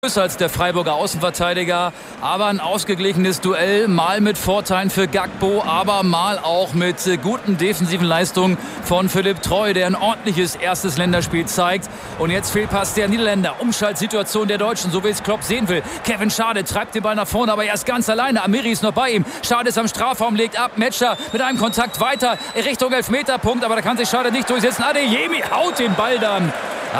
Größer als der Freiburger Außenverteidiger, aber ein ausgeglichenes Duell, mal mit Vorteilen für Gakpo, aber mal auch mit guten defensiven Leistungen von Philipp Treu, der ein ordentliches erstes Länderspiel zeigt. Und jetzt Fehlpass der Niederländer, Umschaltsituation der Deutschen, so wie es Klopp sehen will. Kevin Schade treibt den Ball nach vorne, aber er ist ganz alleine. Amiri ist noch bei ihm. Schade ist am Strafraum, legt ab. Metscher mit einem Kontakt weiter Richtung Elfmeterpunkt, aber da kann sich Schade nicht durchsetzen. Adeyemi haut den Ball dann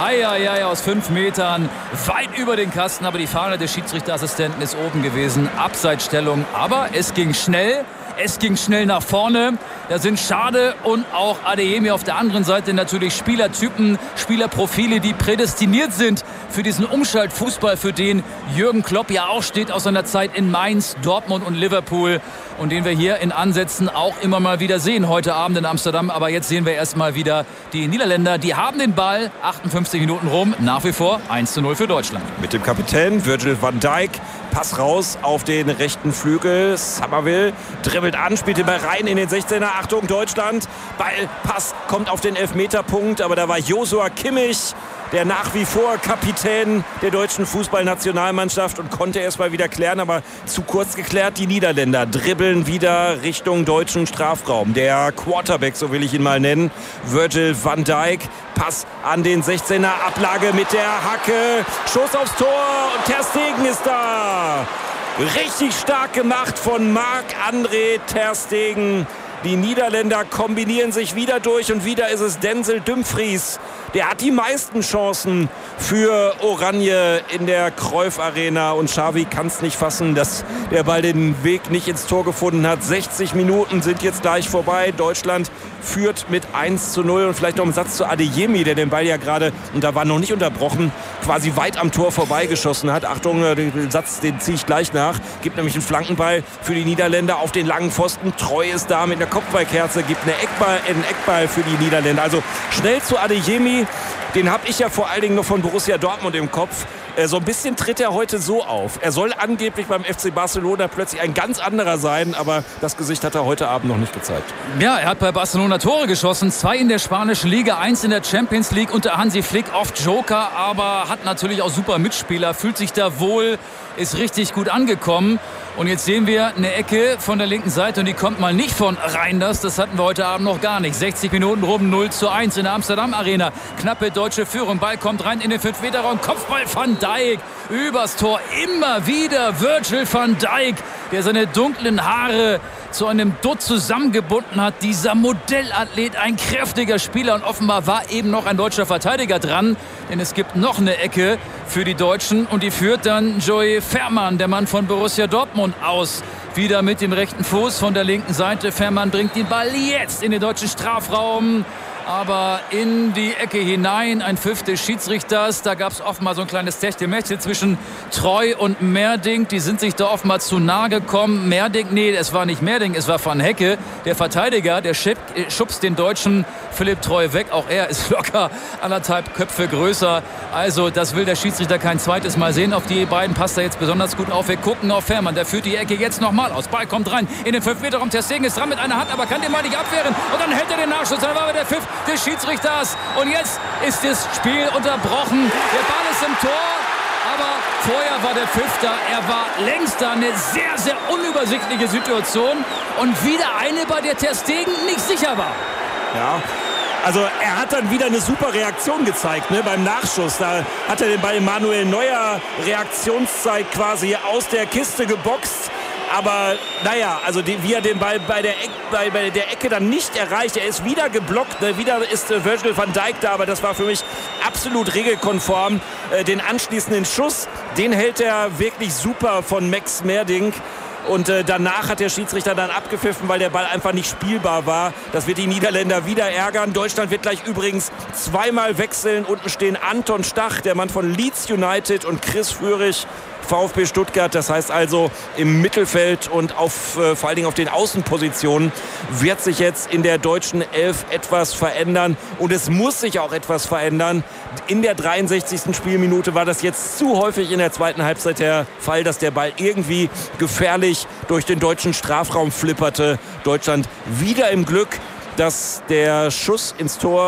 aus 5 Metern weit über den Kasten, aber die Fahne des Schiedsrichterassistenten ist oben gewesen. Abseitsstellung, aber es ging schnell. Es ging schnell nach vorne. Da sind Schade und auch Adeyemi auf der anderen Seite natürlich Spielertypen, Spielerprofile, die prädestiniert sind für diesen Umschaltfußball, für den Jürgen Klopp ja auch steht aus seiner Zeit in Mainz, Dortmund und Liverpool und den wir hier in Ansätzen auch immer mal wieder sehen heute Abend in Amsterdam. Aber jetzt sehen wir erstmal wieder die Niederländer. Die haben den Ball, 58 Minuten rum, nach wie vor 1:0 für Deutschland. Mit dem Kapitän Virgil van Dijk. Pass raus auf den rechten Flügel. Summerville dribbelt an, spielt den Ball rein in den 16er. Achtung, Deutschland. Ballpass kommt auf den Elfmeterpunkt, aber da war Joshua Kimmich, der nach wie vor Kapitän der deutschen Fußballnationalmannschaft, und konnte erst mal wieder klären, aber zu kurz geklärt. Die Niederländer dribbeln wieder Richtung deutschen Strafraum. Der Quarterback, so will ich ihn mal nennen, Virgil van Dijk. Pass an den 16er, Ablage mit der Hacke, Schuss aufs Tor und Ter Stegen ist da. Richtig stark gemacht von Marc-André Ter Stegen. Die Niederländer kombinieren sich wieder durch und wieder ist es Denzel Dumfries. Der hat die meisten Chancen für Oranje in der Cruyff Arena und Xavi kann es nicht fassen, dass der Ball den Weg nicht ins Tor gefunden hat. 60 Minuten sind jetzt gleich vorbei. Deutschland führt mit 1:0 und vielleicht noch ein Satz zu Adeyemi, der den Ball ja gerade, und da war noch nicht unterbrochen, quasi weit am Tor vorbeigeschossen hat. Achtung, den Satz, den ziehe ich gleich nach. Gibt nämlich einen Flankenball für die Niederländer auf den langen Pfosten. Treu ist da mit einer Kopfballkerze, gibt einen Eckball für die Niederländer. Also schnell zu Adeyemi, den habe ich ja vor allen Dingen noch von Borussia Dortmund im Kopf. So ein bisschen tritt er heute so auf. Er soll angeblich beim FC Barcelona plötzlich ein ganz anderer sein, aber das Gesicht hat er heute Abend noch nicht gezeigt. Ja, er hat bei Barcelona Tore geschossen, 2 in der spanischen Liga, 1 in der Champions League unter Hansi Flick, oft Joker, aber hat natürlich auch super Mitspieler, fühlt sich da wohl, ist richtig gut angekommen. Und jetzt sehen wir eine Ecke von der linken Seite und die kommt mal nicht von Reinders. Das hatten wir heute Abend noch gar nicht. 60 Minuten rum, 0:1 in der Amsterdam Arena. Knappe deutsche Führung. Ball kommt rein in den 5-Meter-Raum. Kopfball van Dijk. Übers Tor immer wieder Virgil van Dijk, der seine dunklen Haare zu einem Dutt zusammengebunden hat. Dieser Modellathlet, ein kräftiger Spieler, und offenbar war eben noch ein deutscher Verteidiger dran, denn es gibt noch eine Ecke für die Deutschen und die führt dann Joey Veerman, der Mann von Borussia Dortmund, aus. Wieder mit dem rechten Fuß von der linken Seite. Veerman bringt den Ball jetzt in den deutschen Strafraum, aber in die Ecke hinein. Ein Pfiff des Schiedsrichters. Da gab es offenbar so ein kleines Techtelmechtel zwischen Treu und Merding. Die sind sich da offenbar zu nahe gekommen. Es war nicht Merding, es war Van Hecke. Der Verteidiger, der schubst den Deutschen Philipp Treu weg. Auch er ist locker 1,5 Köpfe größer. Also das will der Schiedsrichter kein zweites Mal sehen. Auf die beiden passt er jetzt besonders gut auf. Wir gucken auf Veerman. Der führt die Ecke jetzt nochmal aus. Ball kommt rein in den 5-Meter-Raum. Ter Stegen ist dran mit einer Hand, aber kann den mal nicht abwehren. Und dann hält er den Nachschuss. Dann war der Pfiff des Schiedsrichters. Und jetzt ist das Spiel unterbrochen. Der Ball ist im Tor. Aber vorher war der Pfiff da. Er war längst da. Eine sehr, sehr unübersichtliche Situation. Und wieder eine, bei der Ter Stegen nicht sicher war. Ja, also er hat dann wieder eine super Reaktion gezeigt, ne, beim Nachschuss. Da hat er den Ball Manuel Neuer Reaktionszeit quasi aus der Kiste geboxt. Aber naja, also wie er den Ball bei der Ecke dann nicht erreicht. Er ist wieder geblockt, ne? Wieder ist Virgil van Dijk da, aber das war für mich absolut regelkonform. Den anschließenden Schuss, den hält er wirklich super von Max Merding. Und danach hat der Schiedsrichter dann abgepfiffen, weil der Ball einfach nicht spielbar war. Das wird die Niederländer wieder ärgern. Deutschland wird gleich übrigens zweimal wechseln. Unten stehen Anton Stach, der Mann von Leeds United, und Chris Führig, VfB Stuttgart. Das heißt also, im Mittelfeld und vor allen Dingen auf den Außenpositionen wird sich jetzt in der deutschen Elf etwas verändern. Und es muss sich auch etwas verändern. In der 63. Spielminute war das jetzt zu häufig in der zweiten Halbzeit der Fall, dass der Ball irgendwie gefährlich durch den deutschen Strafraum flipperte. Deutschland wieder im Glück, dass der Schuss ins Tor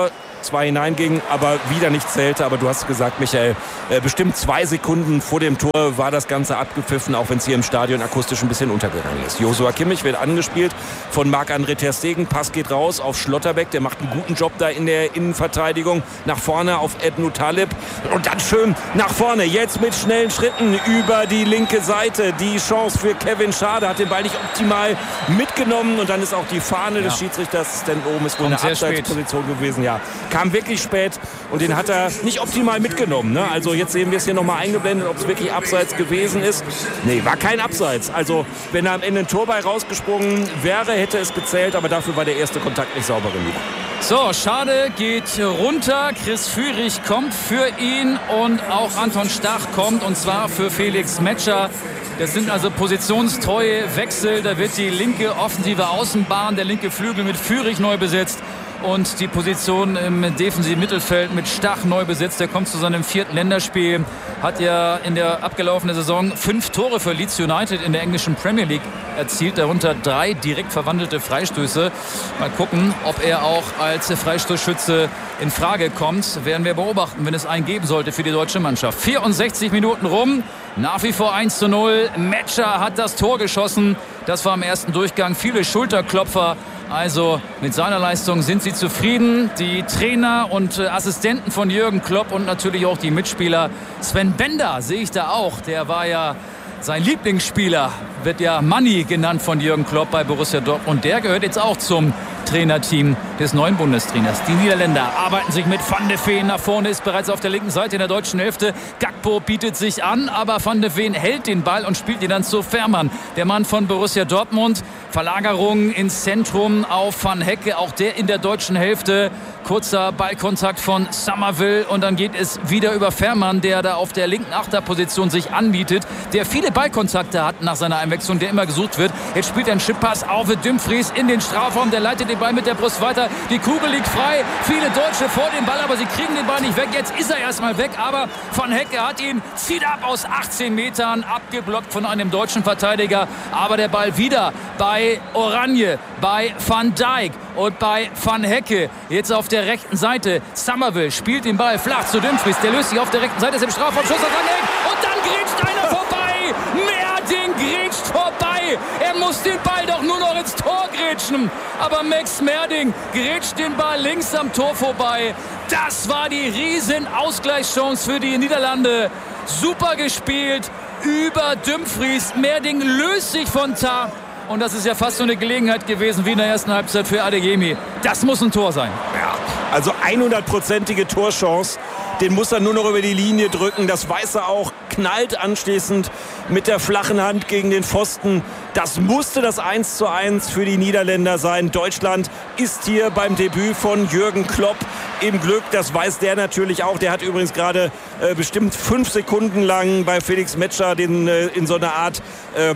2 hineinging, aber wieder nicht zählte. Aber du hast gesagt, Michael, bestimmt 2 Sekunden vor dem Tor war das Ganze abgepfiffen, auch wenn es hier im Stadion akustisch ein bisschen untergegangen ist. Joshua Kimmich wird angespielt von Marc-André ter Stegen. Pass geht raus auf Schlotterbeck, der macht einen guten Job da in der Innenverteidigung. Nach vorne auf Ednu Talib und dann schön nach vorne, jetzt mit schnellen Schritten über die linke Seite. Die Chance für Kevin Schade, hat den Ball nicht optimal mitgenommen und dann ist auch die Fahne des Schiedsrichters, denn oben ist wohl eine Abseitsposition gewesen. Ja, kam wirklich spät und den hat er nicht optimal mitgenommen. Ne? Also jetzt sehen wir es hier nochmal eingeblendet, ob es wirklich abseits gewesen ist. Nee, war kein Abseits. Also wenn er am Ende ein Tor bei rausgesprungen wäre, hätte es gezählt, aber dafür war der erste Kontakt nicht sauber genug. So, Schade geht runter. Chris Führig kommt für ihn und auch Anton Stach kommt, und zwar für Felix Metscher. Das sind also positionstreue Wechsel. Da wird die linke offensive Außenbahn, der linke Flügel mit Führig neu besetzt. Und die Position im defensiven Mittelfeld mit Stach neu besetzt. Der kommt zu seinem 4. Länderspiel. Hat ja in der abgelaufenen Saison 5 Tore für Leeds United in der englischen Premier League erzielt. Darunter 3 direkt verwandelte Freistöße. Mal gucken, ob er auch als Freistoßschütze in Frage kommt. Werden wir beobachten, wenn es einen geben sollte für die deutsche Mannschaft. 64 Minuten rum. Nach wie vor 1:0. Metscher hat das Tor geschossen. Das war im ersten Durchgang. Viele Schulterklopfer. Also mit seiner Leistung sind sie zufrieden. Die Trainer und Assistenten von Jürgen Klopp und natürlich auch die Mitspieler. Sven Bender sehe ich da auch. Der war ja sein Lieblingsspieler. Wird ja Manni genannt von Jürgen Klopp bei Borussia Dortmund. Und der gehört jetzt auch zum Trainerteam des neuen Bundestrainers. Die Niederländer arbeiten sich mit Van de Ven nach vorne, ist bereits auf der linken Seite in der deutschen Hälfte. Gakpo bietet sich an, aber Van de Ven hält den Ball und spielt ihn dann zu Fährmann. Der Mann von Borussia Dortmund. Verlagerung ins Zentrum auf Van Hecke, auch der in der deutschen Hälfte. Kurzer Ballkontakt von Summerville und dann geht es wieder über Fährmann, der da auf der linken Achterposition sich anbietet, der viele Ballkontakte hat nach seiner Einwechslung, der immer gesucht wird. Jetzt spielt er einen Chippass auf Dumfries in den Strafraum, der leitet den Ball mit der Brust weiter. Die Kugel liegt frei, viele Deutsche vor dem Ball, aber sie kriegen den Ball nicht weg. Jetzt ist er erstmal weg, aber Van Hecke hat ihn, zieht ab aus 18 Metern, abgeblockt von einem deutschen Verteidiger. Aber der Ball wieder bei Oranje, bei Van Dijk und bei Van Hecke. Jetzt auf der rechten Seite. Summerville spielt den Ball flach zu Dumfries. Der löst sich auf der rechten Seite, ist im Strafraum, Schuss auf Van Dijk und dann grätscht einer vorbei. Merding grätscht vorbei. Er muss den Ball doch nur noch ins Tor grätschen. Aber Max Merding grätscht den Ball links am Tor vorbei. Das war die riesen Ausgleichschance für die Niederlande. Super gespielt über Dumfries. Merding löst sich von Tah. Und das ist ja fast so eine Gelegenheit gewesen wie in der ersten Halbzeit für Adeyemi. Das muss ein Tor sein. Ja, also 100%ige Torchance. Den muss er nur noch über die Linie drücken. Das weiß er auch. Knallt anschließend mit der flachen Hand gegen den Pfosten. Das musste das 1:1 für die Niederländer sein. Deutschland ist hier beim Debüt von Jürgen Klopp im Glück. Das weiß der natürlich auch. Der hat übrigens gerade bestimmt 5 Sekunden lang bei Felix Metscher den in so einer Art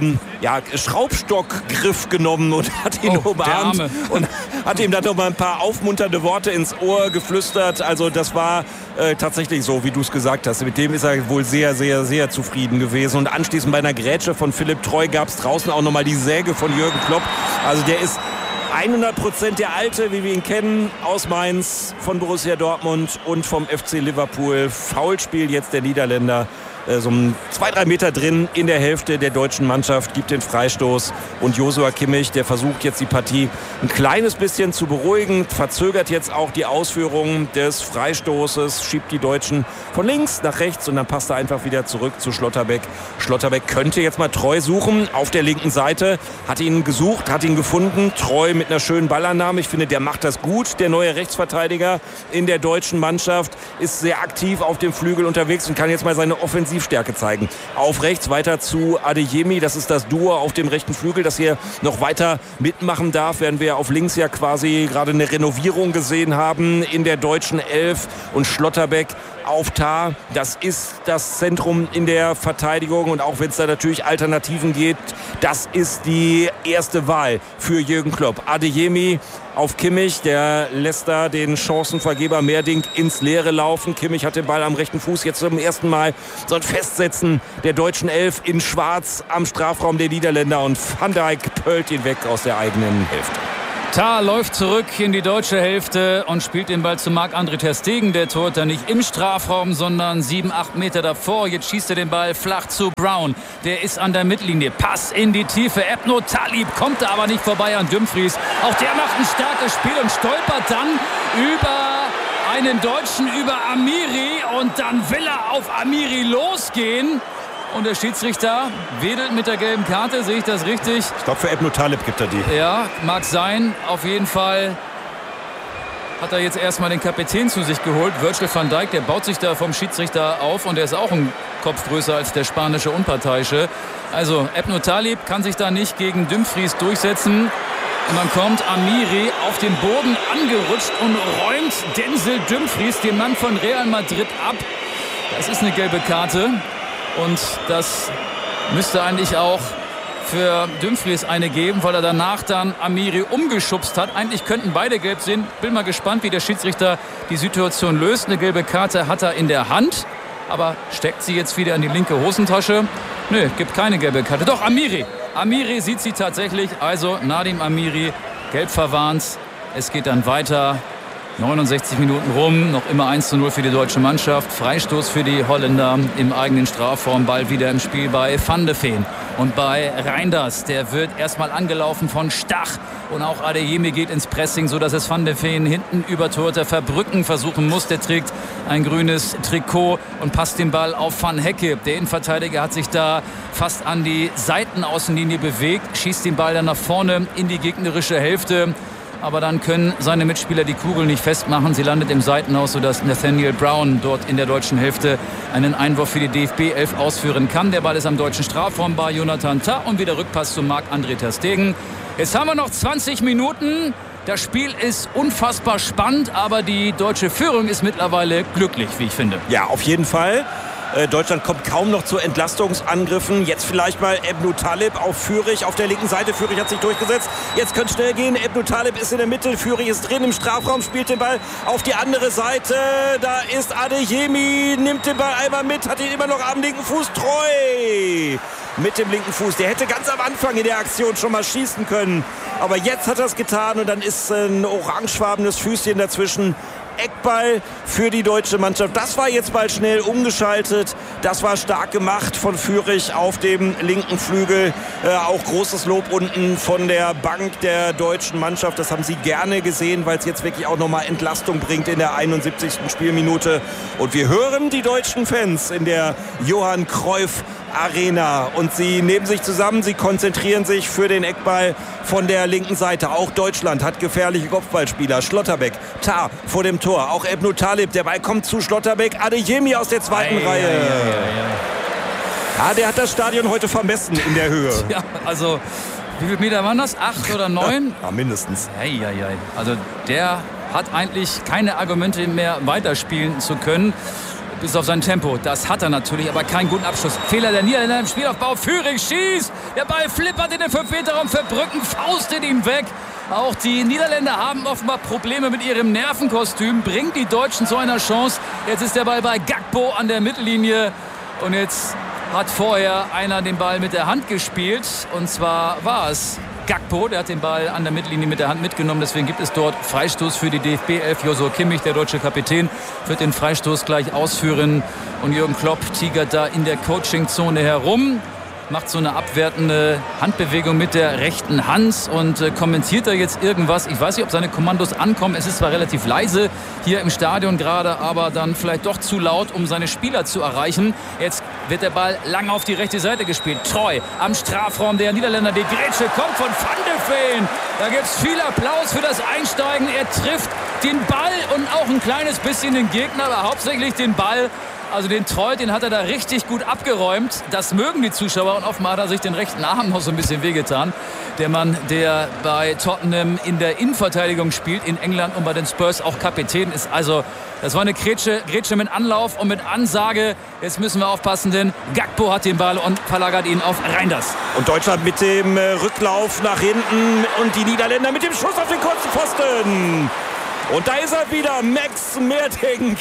Schraubstockgriff genommen und hat ihn umarmt und hat ihm dann noch mal ein paar aufmunternde Worte ins Ohr geflüstert. Also das war tatsächlich so, wie du es gesagt hast. Mit dem ist er wohl sehr, sehr, sehr zufrieden gewesen. Und anschließend bei einer Grätsche von Philipp Treu gab es draußen auch noch mal die Säge von Jürgen Klopp. Also der ist 100% der Alte, wie wir ihn kennen, aus Mainz, von Borussia Dortmund und vom FC Liverpool. Foulspiel jetzt der Niederländer. So 2-3 Meter drin in der Hälfte der deutschen Mannschaft, gibt den Freistoß. Und Joshua Kimmich, der versucht jetzt die Partie ein kleines bisschen zu beruhigen, verzögert jetzt auch die Ausführung des Freistoßes, schiebt die Deutschen von links nach rechts und dann passt er einfach wieder zurück zu Schlotterbeck. Schlotterbeck könnte jetzt mal Treu suchen auf der linken Seite, hat ihn gesucht, hat ihn gefunden. Treu mit einer schönen Ballannahme, ich finde, der macht das gut. Der neue Rechtsverteidiger in der deutschen Mannschaft ist sehr aktiv auf dem Flügel unterwegs und kann jetzt mal seine Offensivstärke zeigen. Auf rechts weiter zu Adeyemi, das ist das Duo auf dem rechten Flügel, das hier noch weiter mitmachen darf, während wir auf links ja quasi gerade eine Renovierung gesehen haben in der deutschen Elf. Und Schlotterbeck auf Tah, das ist das Zentrum in der Verteidigung und auch wenn es da natürlich Alternativen gibt, das ist die erste Wahl für Jürgen Klopp. Adeyemi auf Kimmich, der lässt da den Chancenvergeber Merding ins Leere laufen. Kimmich hat den Ball am rechten Fuß, jetzt zum ersten Mal so ein Festsetzen der deutschen Elf in Schwarz am Strafraum der Niederländer und Van Dijk pölt ihn weg aus der eigenen Hälfte. Tah läuft zurück in die deutsche Hälfte und spielt den Ball zu Marc-André ter Stegen. Der Torhüter nicht im Strafraum, sondern 7-8 Meter davor. Jetzt schießt er den Ball flach zu Brown. Der ist an der Mittellinie. Pass in die Tiefe. Ebno Talib kommt da aber nicht vorbei an Dumfries. Auch der macht ein starkes Spiel und stolpert dann über einen Deutschen, über Amiri. Und dann will er auf Amiri losgehen. Und der Schiedsrichter wedelt mit der gelben Karte. Sehe ich das richtig? Ich glaube, für Ebno Talib gibt er die. Ja, mag sein. Auf jeden Fall hat er jetzt erstmal den Kapitän zu sich geholt. Virgil van Dijk, der baut sich da vom Schiedsrichter auf. Und der ist auch ein Kopf größer als der spanische Unparteiische. Also Ebno Talib kann sich da nicht gegen Dumfries durchsetzen. Und dann kommt Amiri auf den Boden angerutscht und räumt Denzel Dumfries, den Mann von Real Madrid, ab. Das ist eine gelbe Karte. Und das müsste eigentlich auch für Dumfries eine geben, weil er danach dann Amiri umgeschubst hat. Eigentlich könnten beide gelb sehen. Bin mal gespannt, wie der Schiedsrichter die Situation löst. Eine gelbe Karte hat er in der Hand. Aber steckt sie jetzt wieder in die linke Hosentasche? Nö, gibt keine gelbe Karte. Doch, Amiri. Amiri sieht sie tatsächlich. Also Nadim Amiri, gelb verwarnt. Es geht dann weiter. 69 Minuten rum, noch immer 1:0 für die deutsche Mannschaft. Freistoß für die Holländer im eigenen Strafraum. Ball wieder im Spiel bei Van de Ven. Und bei Reinders, der wird erstmal angelaufen von Stach. Und auch Adeyemi geht ins Pressing, sodass es Van de Ven hinten über Torhüter Verbrücken versuchen muss. Der trägt ein grünes Trikot und passt den Ball auf Van Hecke. Der Innenverteidiger hat sich da fast an die Seitenaußenlinie bewegt, schießt den Ball dann nach vorne in die gegnerische Hälfte. Aber dann können seine Mitspieler die Kugel nicht festmachen. Sie landet im Seitenhaus, sodass Nathaniel Brown dort in der deutschen Hälfte einen Einwurf für die DFB 11 ausführen kann. Der Ball ist am deutschen Strafraum bei Jonathan Tah und wieder Rückpass zu Marc-André ter Stegen. Jetzt haben wir noch 20 Minuten. Das Spiel ist unfassbar spannend, aber die deutsche Führung ist mittlerweile glücklich, wie ich finde. Ja, auf jeden Fall. Deutschland kommt kaum noch zu Entlastungsangriffen. Jetzt vielleicht mal Ebno Talib auf Führig auf der linken Seite. Führig hat sich durchgesetzt. Jetzt könnte es schnell gehen. Ebno Talib ist in der Mitte. Führig ist drin im Strafraum, spielt den Ball auf die andere Seite. Da ist Adeyemi, nimmt den Ball einmal mit, hat ihn immer noch am linken Fuß. Treu mit dem linken Fuß. Der hätte ganz am Anfang in der Aktion schon mal schießen können. Aber jetzt hat er es getan und dann ist ein orangefarbenes Füßchen dazwischen. Eckball für die deutsche Mannschaft. Das war jetzt mal schnell umgeschaltet. Das war stark gemacht von Führig auf dem linken Flügel. Auch großes Lob unten von der Bank der deutschen Mannschaft. Das haben sie gerne gesehen, weil es jetzt wirklich auch nochmal Entlastung bringt in der 71. Spielminute. Und wir hören die deutschen Fans in der Johann Cruyff Arena. Und sie nehmen sich zusammen, sie konzentrieren sich für den Eckball von der linken Seite. Auch Deutschland hat gefährliche Kopfballspieler. Schlotterbeck, Tah vor dem Tor. Auch Ebno Talib, der Ball kommt zu Schlotterbeck. Adeyemi aus der zweiten Reihe. Ja, der hat das Stadion heute vermessen in der Höhe. Ja, also wie viele Meter waren das? 8 oder 9? Ja, mindestens. Also der hat eigentlich keine Argumente mehr weiterspielen zu können. Bis auf sein Tempo. Das hat er natürlich, aber keinen guten Abschluss. Fehler der Niederländer im Spielaufbau. Führig schießt. Der Ball flippert in den 5-Meter-Raum. Verbrücken faustet ihn weg. Auch die Niederländer haben offenbar Probleme mit ihrem Nervenkostüm. Bringt die Deutschen zu einer Chance. Jetzt ist der Ball bei Gakpo an der Mittellinie. Und jetzt hat vorher einer den Ball mit der Hand gespielt. Und zwar war es Gakpo, der hat den Ball an der Mittellinie mit der Hand mitgenommen. Deswegen gibt es dort Freistoß für die DFB 11. Joshua Kimmich, der deutsche Kapitän, wird den Freistoß gleich ausführen. Und Jürgen Klopp tigert da in der Coachingzone herum. Macht so eine abwertende Handbewegung mit der rechten Hand und kommentiert da jetzt irgendwas. Ich weiß nicht, ob seine Kommandos ankommen. Es ist zwar relativ leise hier im Stadion gerade, aber dann vielleicht doch zu laut, um seine Spieler zu erreichen. Jetzt wird der Ball lang auf die rechte Seite gespielt. Treu am Strafraum der Niederländer. Die Grätsche kommt von Van de Ven. Da gibt es viel Applaus für das Einsteigen. Er trifft den Ball und auch ein kleines bisschen den Gegner, aber hauptsächlich den Ball. Also den Treu, den hat er da richtig gut abgeräumt. Das mögen die Zuschauer und offenbar hat er sich den rechten Arm noch so ein bisschen wehgetan. Der Mann, der bei Tottenham in der Innenverteidigung spielt, in England und bei den Spurs auch Kapitän ist. Also das war eine Grätsche mit Anlauf und mit Ansage. Jetzt müssen wir aufpassen, denn Gakpo hat den Ball und verlagert ihn auf Reinders. Und Deutschland mit dem Rücklauf nach hinten und die Niederländer mit dem Schuss auf den kurzen Pfosten. Und da ist er wieder, Max Meerdink.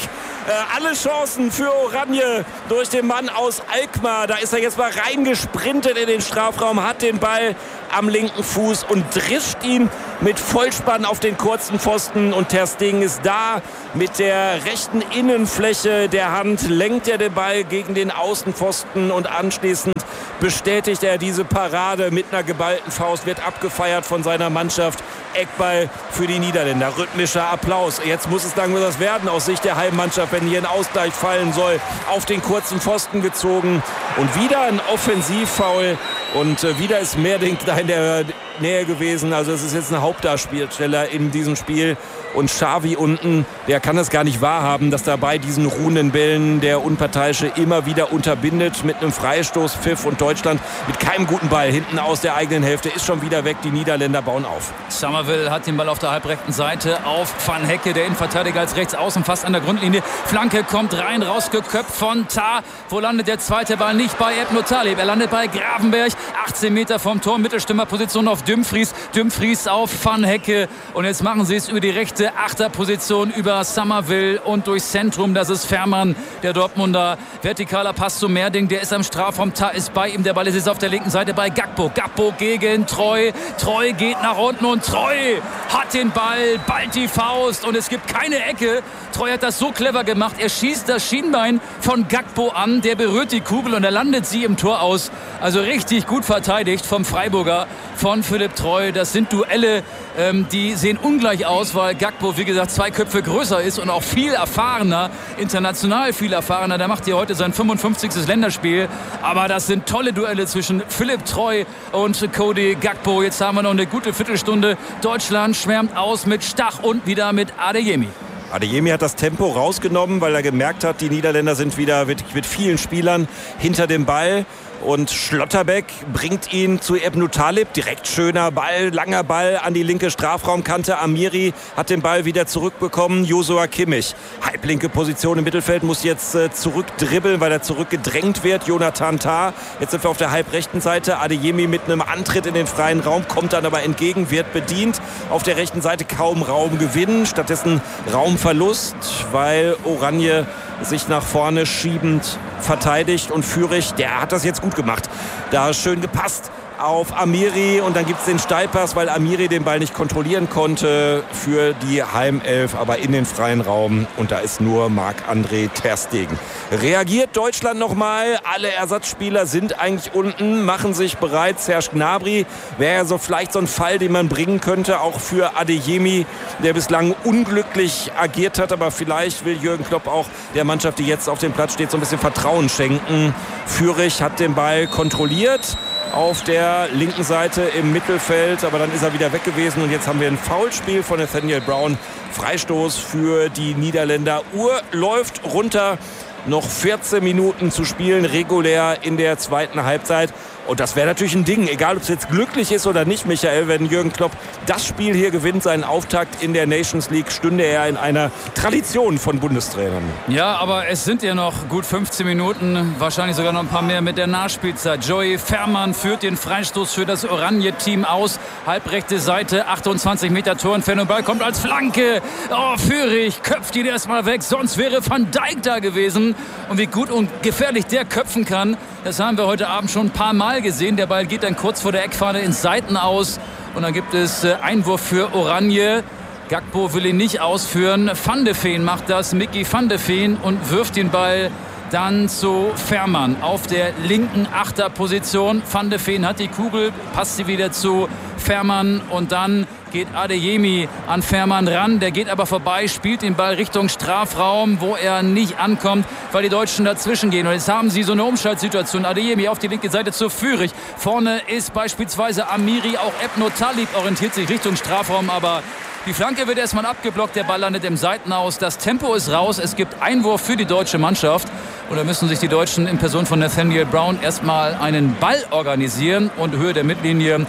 Alle Chancen für Oranje durch den Mann aus Alkmaar. Da ist er jetzt mal reingesprintet in den Strafraum, hat den Ball am linken Fuß und drischt ihn mit Vollspann auf den kurzen Pfosten. Und Ter Stegen ist da mit der rechten Innenfläche der Hand, lenkt er den Ball gegen den Außenpfosten und anschließend bestätigt er diese Parade mit einer geballten Faust, wird abgefeiert von seiner Mannschaft. Eckball für die Niederländer. Rhythmischer Applaus. Jetzt muss es langsam was werden aus Sicht der Heimmannschaft, wenn hier ein Ausgleich fallen soll. Auf den kurzen Pfosten gezogen. Und wieder ein Offensivfoul. Und wieder ist Merdink da in der Nähe gewesen. Also es ist jetzt ein Hauptdarsteller in diesem Spiel. Und Xavi unten, der kann es gar nicht wahrhaben, dass da bei diesen ruhenden Bällen der Unparteiische immer wieder unterbindet mit einem Freistoßpfiff. Und Deutschland mit keinem guten Ball hinten aus der eigenen Hälfte ist schon wieder weg. Die Niederländer bauen auf. Summerville hat den Ball auf der halbrechten Seite auf Van Hecke, der Innenverteidiger als rechts außen, fast an der Grundlinie. Flanke kommt rein, rausgeköpft von Tah. Wo landet der zweite Ball? Nicht bei Ebno Talib. Er landet bei Gravenberch. 18 Meter vom Tor, Mittelstürmerposition auf Dumfries. Dumfries auf Van Hecke. Und jetzt machen sie es über die rechte Achterposition, über Summerville und durchs Zentrum. Das ist Fährmann, der Dortmunder. Vertikaler Pass zu Merding, der ist am Strafraum. Tah ist bei ihm. Der Ball ist jetzt auf der linken Seite bei Gakpo. Gakpo gegen Treu. Treu geht nach unten und Treu hat den Ball, ballt die Faust und es gibt keine Ecke. Treu hat das so clever gemacht. Er schießt das Schienbein von Gakpo an, der berührt die Kugel und er landet sie im Tor aus. Also richtig gut verteidigt vom Freiburger, von Philipp Treu. Das sind Duelle, die sehen ungleich aus, weil Gakpo, wie gesagt, 2 Köpfe größer ist und auch viel erfahrener, international viel erfahrener. Der macht hier heute sein 55. Länderspiel. Aber das sind tolle Duelle zwischen Philipp Treu und Cody Gakpo. Jetzt haben wir noch eine gute Viertelstunde. Deutschland schwärmt aus mit Stach und wieder mit Adeyemi. Adeyemi hat das Tempo rausgenommen, weil er gemerkt hat, die Niederländer sind wieder mit vielen Spielern hinter dem Ball. Und Schlotterbeck bringt ihn zu Ebno Talib. Direkt schöner Ball, langer Ball an die linke Strafraumkante. Amiri hat den Ball wieder zurückbekommen. Joshua Kimmich, halblinke Position im Mittelfeld, muss jetzt zurückdribbeln, weil er zurückgedrängt wird. Jonathan Tah, jetzt sind wir auf der halbrechten Seite. Adeyemi mit einem Antritt in den freien Raum, kommt dann aber entgegen, wird bedient. Auf der rechten Seite kaum Raumgewinn, stattdessen Raumverlust, weil Oranje sich nach vorne schiebend verteidigt. Und Führig, der hat das jetzt gut gemacht. Da schön gepasst auf Amiri und dann gibt es den Steilpass, weil Amiri den Ball nicht kontrollieren konnte für die Heimelf, aber in den freien Raum. Und da ist nur Marc-André Ter Stegen. Reagiert Deutschland nochmal. Alle Ersatzspieler sind eigentlich unten, machen sich bereit. Serge Gnabry wäre ja so vielleicht so ein Fall, den man bringen könnte, auch für Adeyemi, der bislang unglücklich agiert hat. Aber vielleicht will Jürgen Klopp auch der Mannschaft, die jetzt auf dem Platz steht, so ein bisschen Vertrauen schenken. Führig hat den Ball kontrolliert auf der linken Seite im Mittelfeld, aber dann ist er wieder weg gewesen und jetzt haben wir ein Foulspiel von Nathaniel Brown. Freistoß für die Niederländer. Uhr läuft runter, noch 14 Minuten zu spielen, regulär in der zweiten Halbzeit. Und das wäre natürlich ein Ding, egal ob es jetzt glücklich ist oder nicht, Michael, wenn Jürgen Klopp das Spiel hier gewinnt, seinen Auftakt in der Nations League, stünde er in einer Tradition von Bundestrainern. Ja, aber es sind ja noch gut 15 Minuten, wahrscheinlich sogar noch ein paar mehr mit der Nachspielzeit. Joey Fährmann führt den Freistoß für das Oranje-Team aus. Halbrechte Seite, 28 Meter Torentfernung, Ball kommt als Flanke. Oh, Führig köpft ihn erstmal weg, sonst wäre Van Dijk da gewesen. Und wie gut und gefährlich der köpfen kann, das haben wir heute Abend schon ein paar Mal gesehen. Der Ball geht dann kurz vor der Eckfahne ins Seiten aus. Und dann gibt es Einwurf für Oranje. Gakpo will ihn nicht ausführen. Van de Ven macht das, Mickey van de Ven, und wirft den Ball dann zu Fährmann auf der linken Achterposition. Van de Ven hat die Kugel, passt sie wieder zu Fährmann und dann geht Adeyemi an Fährmann ran. Der geht aber vorbei, spielt den Ball Richtung Strafraum, wo er nicht ankommt, weil die Deutschen dazwischen gehen. Und jetzt haben sie so eine Umschaltsituation. Adeyemi auf die linke Seite zu Führig. Vorne ist beispielsweise Amiri, auch Ebno Talib orientiert sich Richtung Strafraum, aber die Flanke wird erstmal abgeblockt, der Ball landet im Seitenaus. Das Tempo ist raus, es gibt Einwurf für die deutsche Mannschaft. Und da müssen sich die Deutschen in Person von Nathaniel Brown erstmal einen Ball organisieren. Und Höhe der Mittellinie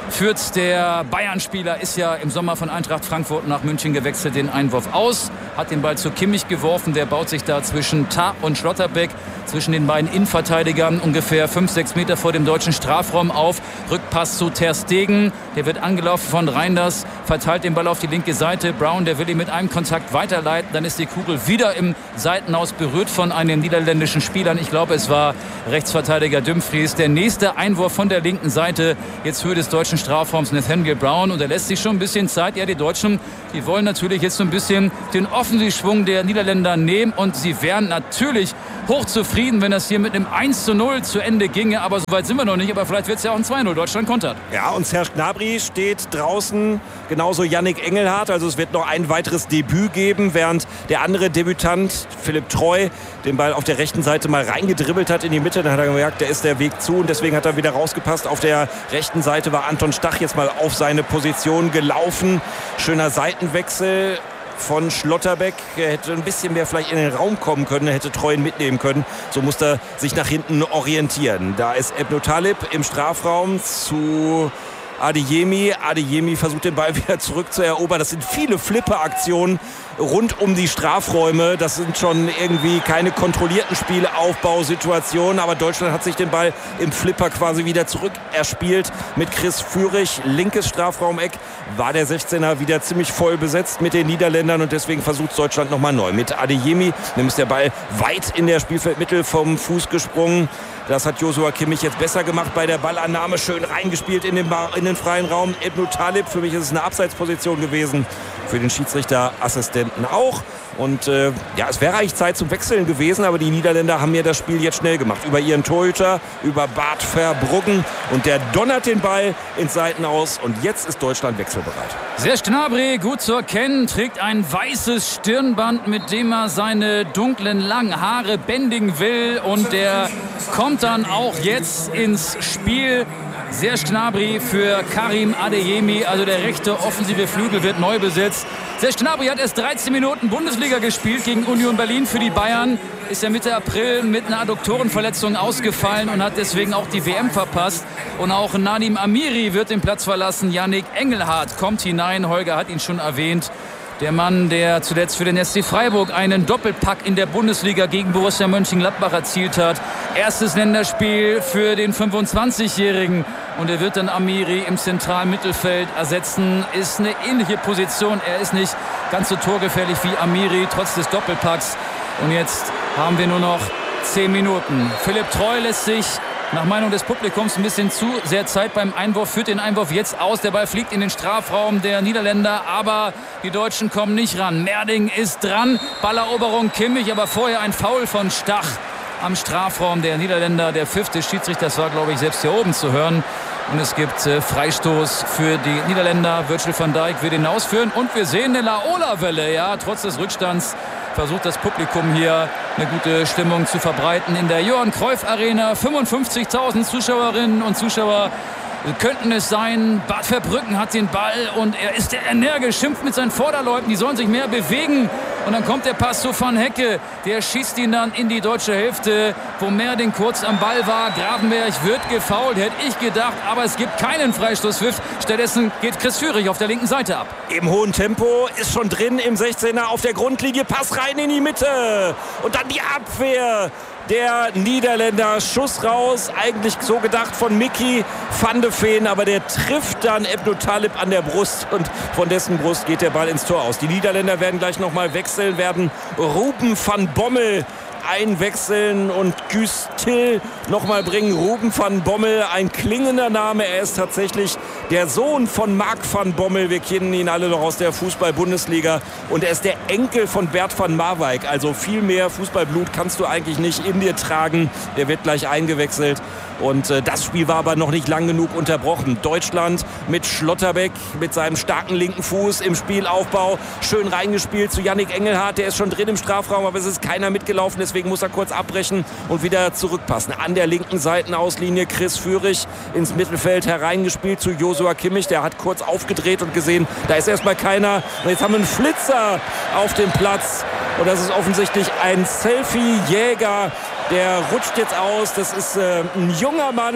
führt der Bayern-Spieler, ist ja im Sommer von Eintracht Frankfurt nach München gewechselt, den Einwurf aus, hat den Ball zu Kimmich geworfen, der baut sich da zwischen Tah und Schlotterbeck, zwischen den beiden Innenverteidigern ungefähr 5-6 Meter vor dem deutschen Strafraum auf, Rückpass zu Ter Stegen, der wird angelaufen von Reinders, verteilt den Ball auf die linke Seite, Brown, der will ihn mit einem Kontakt weiterleiten, dann ist die Kugel wieder im Seitenhaus berührt von einem niederländischen Spieler, ich glaube es war Rechtsverteidiger Dumfries, der nächste Einwurf von der linken Seite, jetzt Höhe des deutschen Strafraums Nathaniel Brown, und er lässt sich schon ein bisschen Zeit. Ja, die Deutschen, die wollen natürlich jetzt so ein bisschen den Offensivschwung der Niederländer nehmen und sie wären natürlich hochzufrieden, wenn das hier mit einem 1:0 zu Ende ginge, aber so weit sind wir noch nicht, aber vielleicht wird es ja auch ein 2:0. Deutschland kontert. Ja, und Serge Gnabry steht draußen, genauso Yannick Engelhardt, also es wird noch ein weiteres Debüt geben, während der andere Debütant, Philipp Treu, den Ball auf der rechten Seite mal reingedribbelt hat in die Mitte, dann hat er gemerkt, da ist der Weg zu und deswegen hat er wieder rausgepasst. Auf der rechten Seite war Anton Stach jetzt mal auf seine Position gelaufen. Schöner Seitenwechsel von Schlotterbeck. Er hätte ein bisschen mehr vielleicht in den Raum kommen können, er hätte Treu mitnehmen können. So musste er sich nach hinten orientieren. Da ist Ebnou Talib im Strafraum zu Adeyemi. Adeyemi versucht den Ball wieder zurückzuerobern. Das sind viele Flipper-Aktionen rund um die Strafräume. Das sind schon irgendwie keine kontrollierten Spielaufbausituationen. Aber Deutschland hat sich den Ball im Flipper quasi wieder zurückerspielt mit Chris Führig. Linkes Strafraumeck war der 16er wieder ziemlich voll besetzt mit den Niederländern. Und deswegen versucht Deutschland nochmal neu. Mit Adeyemi, dann ist der Ball weit in der Spielfeldmitte vom Fuß gesprungen. Das hat Joshua Kimmich jetzt besser gemacht bei der Ballannahme. Schön reingespielt in den freien Raum. Ebnou Talib, für mich ist es eine Abseitsposition gewesen. Für den Schiedsrichterassistenten auch. Und ja, es wäre eigentlich Zeit zum Wechseln gewesen, aber die Niederländer haben mir das Spiel jetzt schnell gemacht. Über ihren Torhüter, über Bart Verbruggen. Und der donnert den Ball ins Seitenaus. Und jetzt ist Deutschland wechselbereit. Serge Gnabry, gut zu erkennen, trägt ein weißes Stirnband, mit dem er seine dunklen, langen Haare bändigen will. Und der kommt dann auch jetzt ins Spiel. Serge Gnabry für Karim Adeyemi, also der rechte offensive Flügel wird neu besetzt. Serge Gnabry hat erst 13 Minuten Bundesliga gespielt gegen Union Berlin für die Bayern. Ist ja Mitte April mit einer Adduktorenverletzung ausgefallen und hat deswegen auch die WM verpasst. Und auch Nadim Amiri wird den Platz verlassen. Yannick Engelhardt kommt hinein. Holger hat ihn schon erwähnt. Der Mann, der zuletzt für den SC Freiburg einen Doppelpack in der Bundesliga gegen Borussia Mönchengladbach erzielt hat. Erstes Länderspiel für den 25-Jährigen. Und er wird dann Amiri im zentralen Mittelfeld ersetzen. Ist eine ähnliche Position. Er ist nicht ganz so torgefährlich wie Amiri, trotz des Doppelpacks. Und jetzt haben wir nur noch 10 Minuten. Philipp Treu lässt sich nach Meinung des Publikums ein bisschen zu sehr Zeit beim Einwurf, führt den Einwurf jetzt aus. Der Ball fliegt in den Strafraum der Niederländer, aber die Deutschen kommen nicht ran. Merding ist dran, Balleroberung Kimmich, aber vorher ein Foul von Stach am Strafraum der Niederländer. Der Pfiff des Schiedsrichters war, glaube ich, selbst hier oben zu hören. Und es gibt Freistoß für die Niederländer. Virgil van Dijk will den ausführen. Und wir sehen eine Laola-Welle. Ja, trotz des Rückstands versucht das Publikum hier eine gute Stimmung zu verbreiten in der Johann Cruyff Arena. 55.000 Zuschauerinnen und Zuschauer könnten es sein. Bart Verbruggen hat den Ball und er ist energisch, schimpft mit seinen Vorderleuten, die sollen sich mehr bewegen. Und dann kommt der Pass zu Van Hecke, der schießt ihn dann in die deutsche Hälfte, wo Merding kurz am Ball war. Gravenberg wird gefoult, hätte ich gedacht, aber es gibt keinen Freistoßpfiff. Stattdessen geht Chris Führig auf der linken Seite ab. Im hohen Tempo, ist schon drin im 16er auf der Grundlinie, Pass rein in die Mitte und dann die Abwehr der Niederländer. Schuss raus, eigentlich so gedacht von Mickey van de Ven, aber der trifft dann Ebnou Talib an der Brust und von dessen Brust geht der Ball ins Tor aus. Die Niederländer werden gleich nochmal wechseln, werden Ruben van Bommel einwechseln und Guus Til nochmal bringen. Ruben van Bommel, ein klingender Name. Er ist tatsächlich der Sohn von Mark van Bommel. Wir kennen ihn alle noch aus der Fußball-Bundesliga. Und er ist der Enkel von Bert van Marwijk. Also viel mehr Fußballblut kannst du eigentlich nicht in dir tragen. Der wird gleich eingewechselt. Und das Spiel war aber noch nicht lang genug unterbrochen. Deutschland mit Schlotterbeck, mit seinem starken linken Fuß im Spielaufbau. Schön reingespielt zu Yannick Engelhardt. Der ist schon drin im Strafraum, aber es ist keiner mitgelaufen. Deswegen muss er kurz abbrechen und wieder zurückpassen. An der linken Seitenauslinie Chris Führig ins Mittelfeld hereingespielt zu Joshua Kimmich. Der hat kurz aufgedreht und gesehen, da ist erstmal keiner. Und jetzt haben wir einen Flitzer auf dem Platz. Und das ist offensichtlich ein Selfie-Jäger. Der rutscht jetzt aus. Das ist ein junger Mann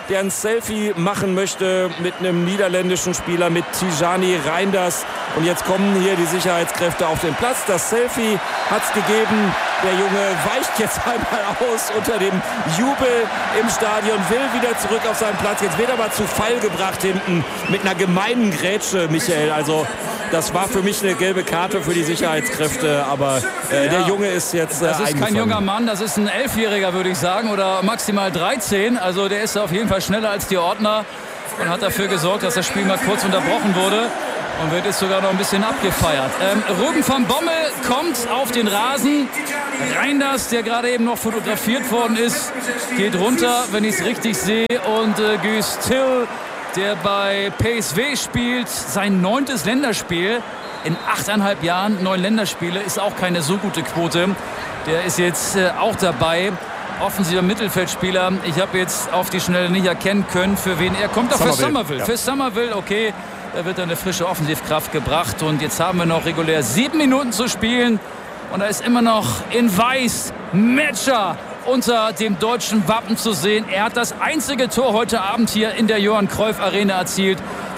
der ein Selfie machen möchte mit einem niederländischen Spieler, mit Tijani Reinders. Und jetzt kommen hier die Sicherheitskräfte auf den Platz. Das Selfie hat es gegeben. Der Junge weicht jetzt einmal aus unter dem Jubel im Stadion, will wieder zurück auf seinen Platz. Jetzt wird er aber zu Fall gebracht hinten mit einer gemeinen Grätsche, Michael. Also das war für mich eine gelbe Karte für die Sicherheitskräfte. Aber der Junge ist jetzt Das ist kein junger Mann, das ist ein 11-Jähriger, würde ich sagen. Oder maximal 13. Also der ist auf jeden Fall schneller als die Ordner. Und hat dafür gesorgt, dass das Spiel mal kurz unterbrochen wurde. Und wird jetzt sogar noch ein bisschen abgefeiert. Ruben van Bommel kommt auf den Rasen. Reinders, der gerade eben noch fotografiert worden ist, geht runter, wenn ich es richtig sehe. Und Guus Til, der bei PSV spielt, sein 9. Länderspiel. In 8,5 Jahren 9 Länderspiele ist auch keine so gute Quote. Der ist jetzt auch dabei. Offensiver Mittelfeldspieler. Ich habe jetzt auf die Schnelle nicht erkennen können, für wen er kommt. Doch für Summerville. Ja. Für Summerville, okay. Da wird eine frische Offensivkraft gebracht. Und jetzt haben wir noch regulär 7 Minuten zu spielen. Und da ist immer noch in Weiß Metscher unter dem deutschen Wappen zu sehen. Er hat das einzige Tor heute Abend hier in der Johann Cruyff Arena erzielt.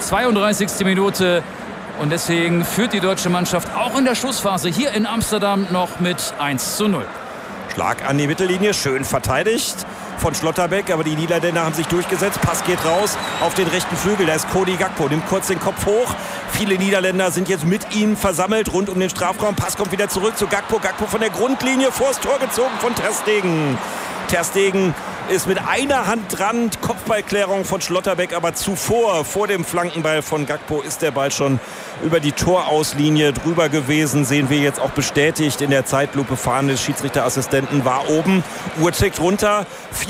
32. Minute. Und deswegen führt die deutsche Mannschaft auch in der Schlussphase hier in Amsterdam noch mit 1:0. Schlag an die Mittellinie, schön verteidigt von Schlotterbeck, aber die Niederländer haben sich durchgesetzt. Pass geht raus auf den rechten Flügel, da ist Cody Gakpo, nimmt kurz den Kopf hoch. Viele Niederländer sind jetzt mit ihm versammelt rund um den Strafraum. Pass kommt wieder zurück zu Gakpo. Gakpo von der Grundlinie vors Tor gezogen von Ter Stegen. Ter Stegen ist mit einer Hand dran, Kopfballklärung von Schlotterbeck, aber zuvor, vor dem Flankenball von Gakpo, ist der Ball schon über die Torauslinie drüber gewesen. Sehen wir jetzt auch bestätigt in der Zeitlupe. Fahnen des Schiedsrichterassistenten war oben. Uhr tickt runter.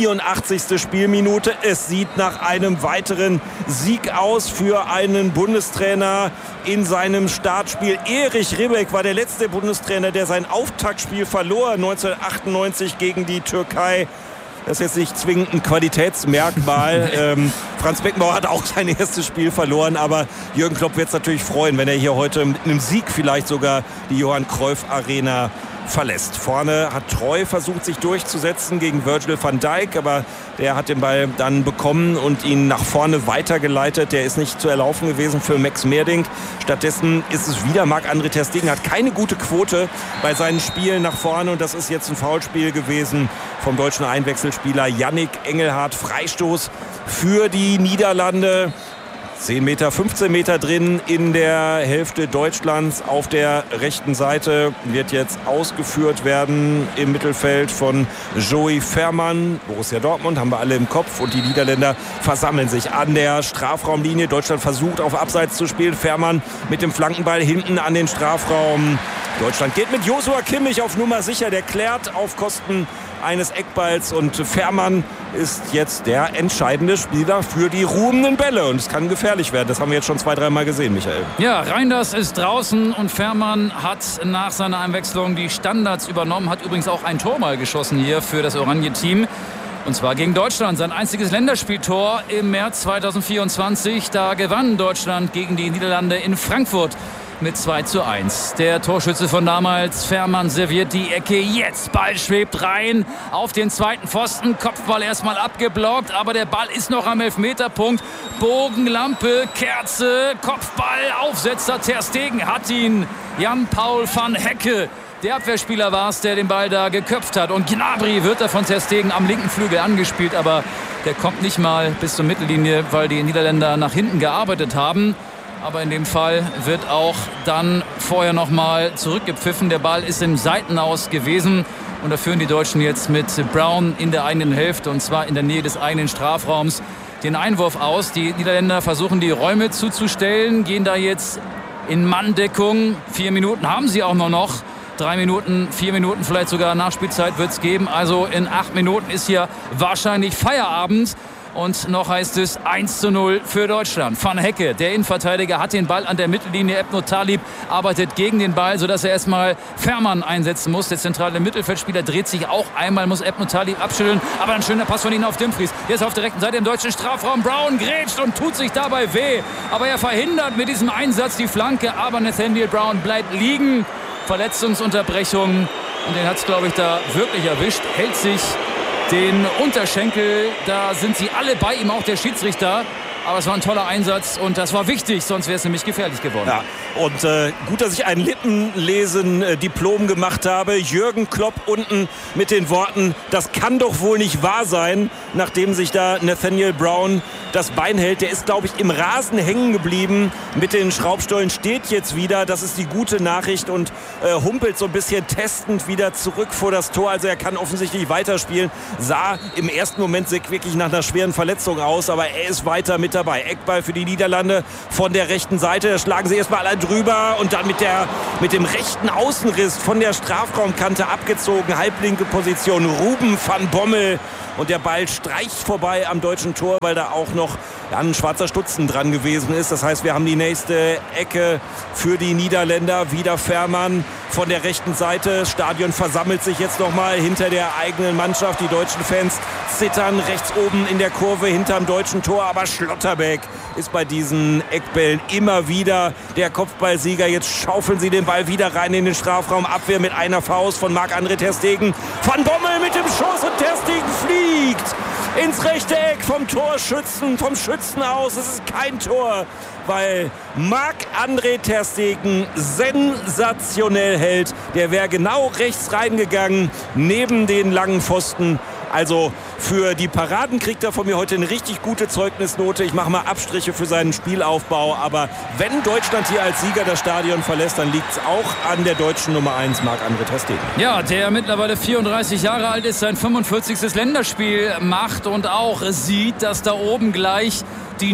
84. Spielminute. Es sieht nach einem weiteren Sieg aus für einen Bundestrainer in seinem Startspiel. Erich Ribbeck war der letzte Bundestrainer, der sein Auftaktspiel verlor 1998 gegen die Türkei. Das ist jetzt nicht zwingend ein Qualitätsmerkmal. Franz Beckenbauer hat auch sein erstes Spiel verloren, aber Jürgen Klopp wird es natürlich freuen, wenn er hier heute mit einem Sieg vielleicht sogar die Johann Cruyff Arena verlässt. Vorne hat Treu versucht, sich durchzusetzen gegen Virgil van Dijk, aber der hat den Ball dann bekommen und ihn nach vorne weitergeleitet. Der ist nicht zu erlaufen gewesen für Max Meerdink. Stattdessen ist es wieder Marc-André ter Stegen, hat keine gute Quote bei seinen Spielen nach vorne und das ist jetzt ein Foulspiel gewesen vom deutschen Einwechselspieler Yannick Engelhardt. Freistoß für die Niederlande. 10 Meter, 15 Meter drin in der Hälfte Deutschlands. Auf der rechten Seite wird jetzt ausgeführt werden im Mittelfeld von Joey Veerman. Borussia Dortmund haben wir alle im Kopf und die Niederländer versammeln sich an der Strafraumlinie. Deutschland versucht auf Abseits zu spielen. Veerman mit dem Flankenball hinten an den Strafraum. Deutschland geht mit Joshua Kimmich auf Nummer sicher. Der klärt auf Kosten eines Eckballs und Veerman ist jetzt der entscheidende Spieler für die ruhenden Bälle und es kann gefährlich werden. Das haben wir jetzt schon 2-3 Mal gesehen, Michael. Ja, Reinders ist draußen und Veerman hat nach seiner Einwechslung die Standards übernommen, hat übrigens auch ein Tor mal geschossen hier für das Oranje-Team. Und zwar gegen Deutschland, sein einziges Länderspieltor im März 2024. Da gewann Deutschland gegen die Niederlande in Frankfurt mit 2:1. Der Torschütze von damals, Veerman, serviert die Ecke. Jetzt Ball schwebt rein auf den zweiten Pfosten. Kopfball erstmal abgeblockt, aber der Ball ist noch am Elfmeterpunkt. Bogenlampe, Kerze, Kopfball, Aufsetzer. Ter Stegen hat ihn. Jan-Paul van Hecke. Der Abwehrspieler war es, der den Ball da geköpft hat. Und Gnabry wird da von Ter Stegen am linken Flügel angespielt, aber der kommt nicht mal bis zur Mittellinie, weil die Niederländer nach hinten gearbeitet haben. Aber in dem Fall wird auch dann vorher noch mal zurückgepfiffen. Der Ball ist im Seitenaus gewesen. Und da führen die Deutschen jetzt mit Brown in der eigenen Hälfte und zwar in der Nähe des eigenen Strafraums den Einwurf aus. Die Niederländer versuchen die Räume zuzustellen, gehen da jetzt in Manndeckung. 4 Minuten haben sie auch noch. 3 Minuten, 4 Minuten, vielleicht sogar Nachspielzeit wird es geben. Also in 8 Minuten ist hier wahrscheinlich Feierabend. Und noch heißt es 1:0 für Deutschland. Van Hecke, der Innenverteidiger, hat den Ball an der Mittellinie. Ebno Talib arbeitet gegen den Ball, sodass er erstmal Veerman einsetzen muss. Der zentrale Mittelfeldspieler dreht sich auch einmal, muss Ebno Talib abschütteln. Aber ein schöner Pass von ihnen auf Dumfries. Jetzt auf der rechten Seite im deutschen Strafraum. Brown grätscht und tut sich dabei weh. Aber er verhindert mit diesem Einsatz die Flanke. Aber Nathaniel Brown bleibt liegen. Verletzungsunterbrechung. Und den hat es, glaube ich, da wirklich erwischt. Hält sich den Unterschenkel. Da sind sie alle bei ihm, auch der Schiedsrichter. Aber es war ein toller Einsatz und das war wichtig, sonst wäre es nämlich gefährlich geworden. Ja, und gut, dass ich ein Lippenlesen-Diplom gemacht habe. Jürgen Klopp unten mit den Worten, das kann doch wohl nicht wahr sein, nachdem sich da Nathaniel Brown das Bein hält. Der ist, glaube ich, im Rasen hängen geblieben mit den Schraubstollen, steht jetzt wieder. Das ist die gute Nachricht und humpelt so ein bisschen testend wieder zurück vor das Tor. Also er kann offensichtlich weiterspielen. Sah im ersten Moment wirklich nach einer schweren Verletzung aus, aber er ist weiter mit dabei. Eckball für die Niederlande von der rechten Seite. Da schlagen sie erstmal alle drüber und dann mit dem rechten Außenriss von der Strafraumkante abgezogen. Halblinke Position. Ruben van Bommel. Und der Ball streicht vorbei am deutschen Tor, weil da auch noch ein schwarzer Stutzen dran gewesen ist. Das heißt, wir haben die nächste Ecke für die Niederländer. Wieder Fährmann von der rechten Seite. Das Stadion versammelt sich jetzt nochmal hinter der eigenen Mannschaft. Die deutschen Fans zittern rechts oben in der Kurve hinterm deutschen Tor. Aber Schlotterbeck ist bei diesen Eckbällen immer wieder der Kopfballsieger. Jetzt schaufeln sie den Ball wieder rein in den Strafraum. Abwehr mit einer Faust von Marc-André ter Stegen. Van Bommel mit dem Schuss und ter Stegen fliegt ins rechte Eck vom Torschützen, vom Schützen aus. Es ist kein Tor, weil Marc-André ter Stegen sensationell hält. Der wäre genau rechts reingegangen, neben den langen Pfosten. Also für die Paraden kriegt er von mir heute eine richtig gute Zeugnisnote. Ich mache mal Abstriche für seinen Spielaufbau. Aber wenn Deutschland hier als Sieger das Stadion verlässt, dann liegt es auch an der deutschen Nummer 1, Marc-André ter Stegen. Ja, der mittlerweile 34 Jahre alt ist, sein 45. Länderspiel macht und auch sieht, dass da oben gleich die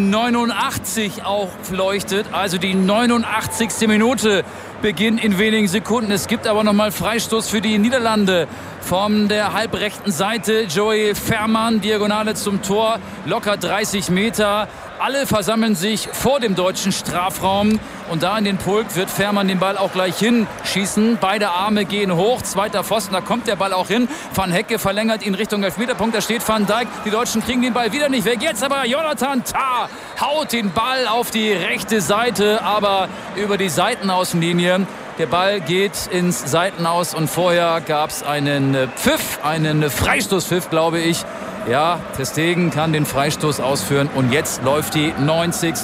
89 aufleuchtet. Also die 89. Minute beginnt in wenigen Sekunden. Es gibt aber nochmal Freistoß für die Niederlande von der halbrechten Seite. Joey Veerman, Diagonale zum Tor, locker 30 Meter. Alle versammeln sich vor dem deutschen Strafraum und da in den Pulk wird Veerman den Ball auch gleich hinschießen. Beide Arme gehen hoch, zweiter Pfosten, da kommt der Ball auch hin. Van Hecke verlängert ihn Richtung Elfmeterpunkt, da steht Van Dijk. Die Deutschen kriegen den Ball wieder nicht weg. Jetzt aber Jonathan Tah haut den Ball auf die rechte Seite, aber über die Seitenaußenlinie. Der Ball geht ins Seitenaus und vorher gab es einen Pfiff, einen Freistoßpfiff, glaube ich. Ja, ter Stegen kann den Freistoß ausführen und jetzt läuft die 90.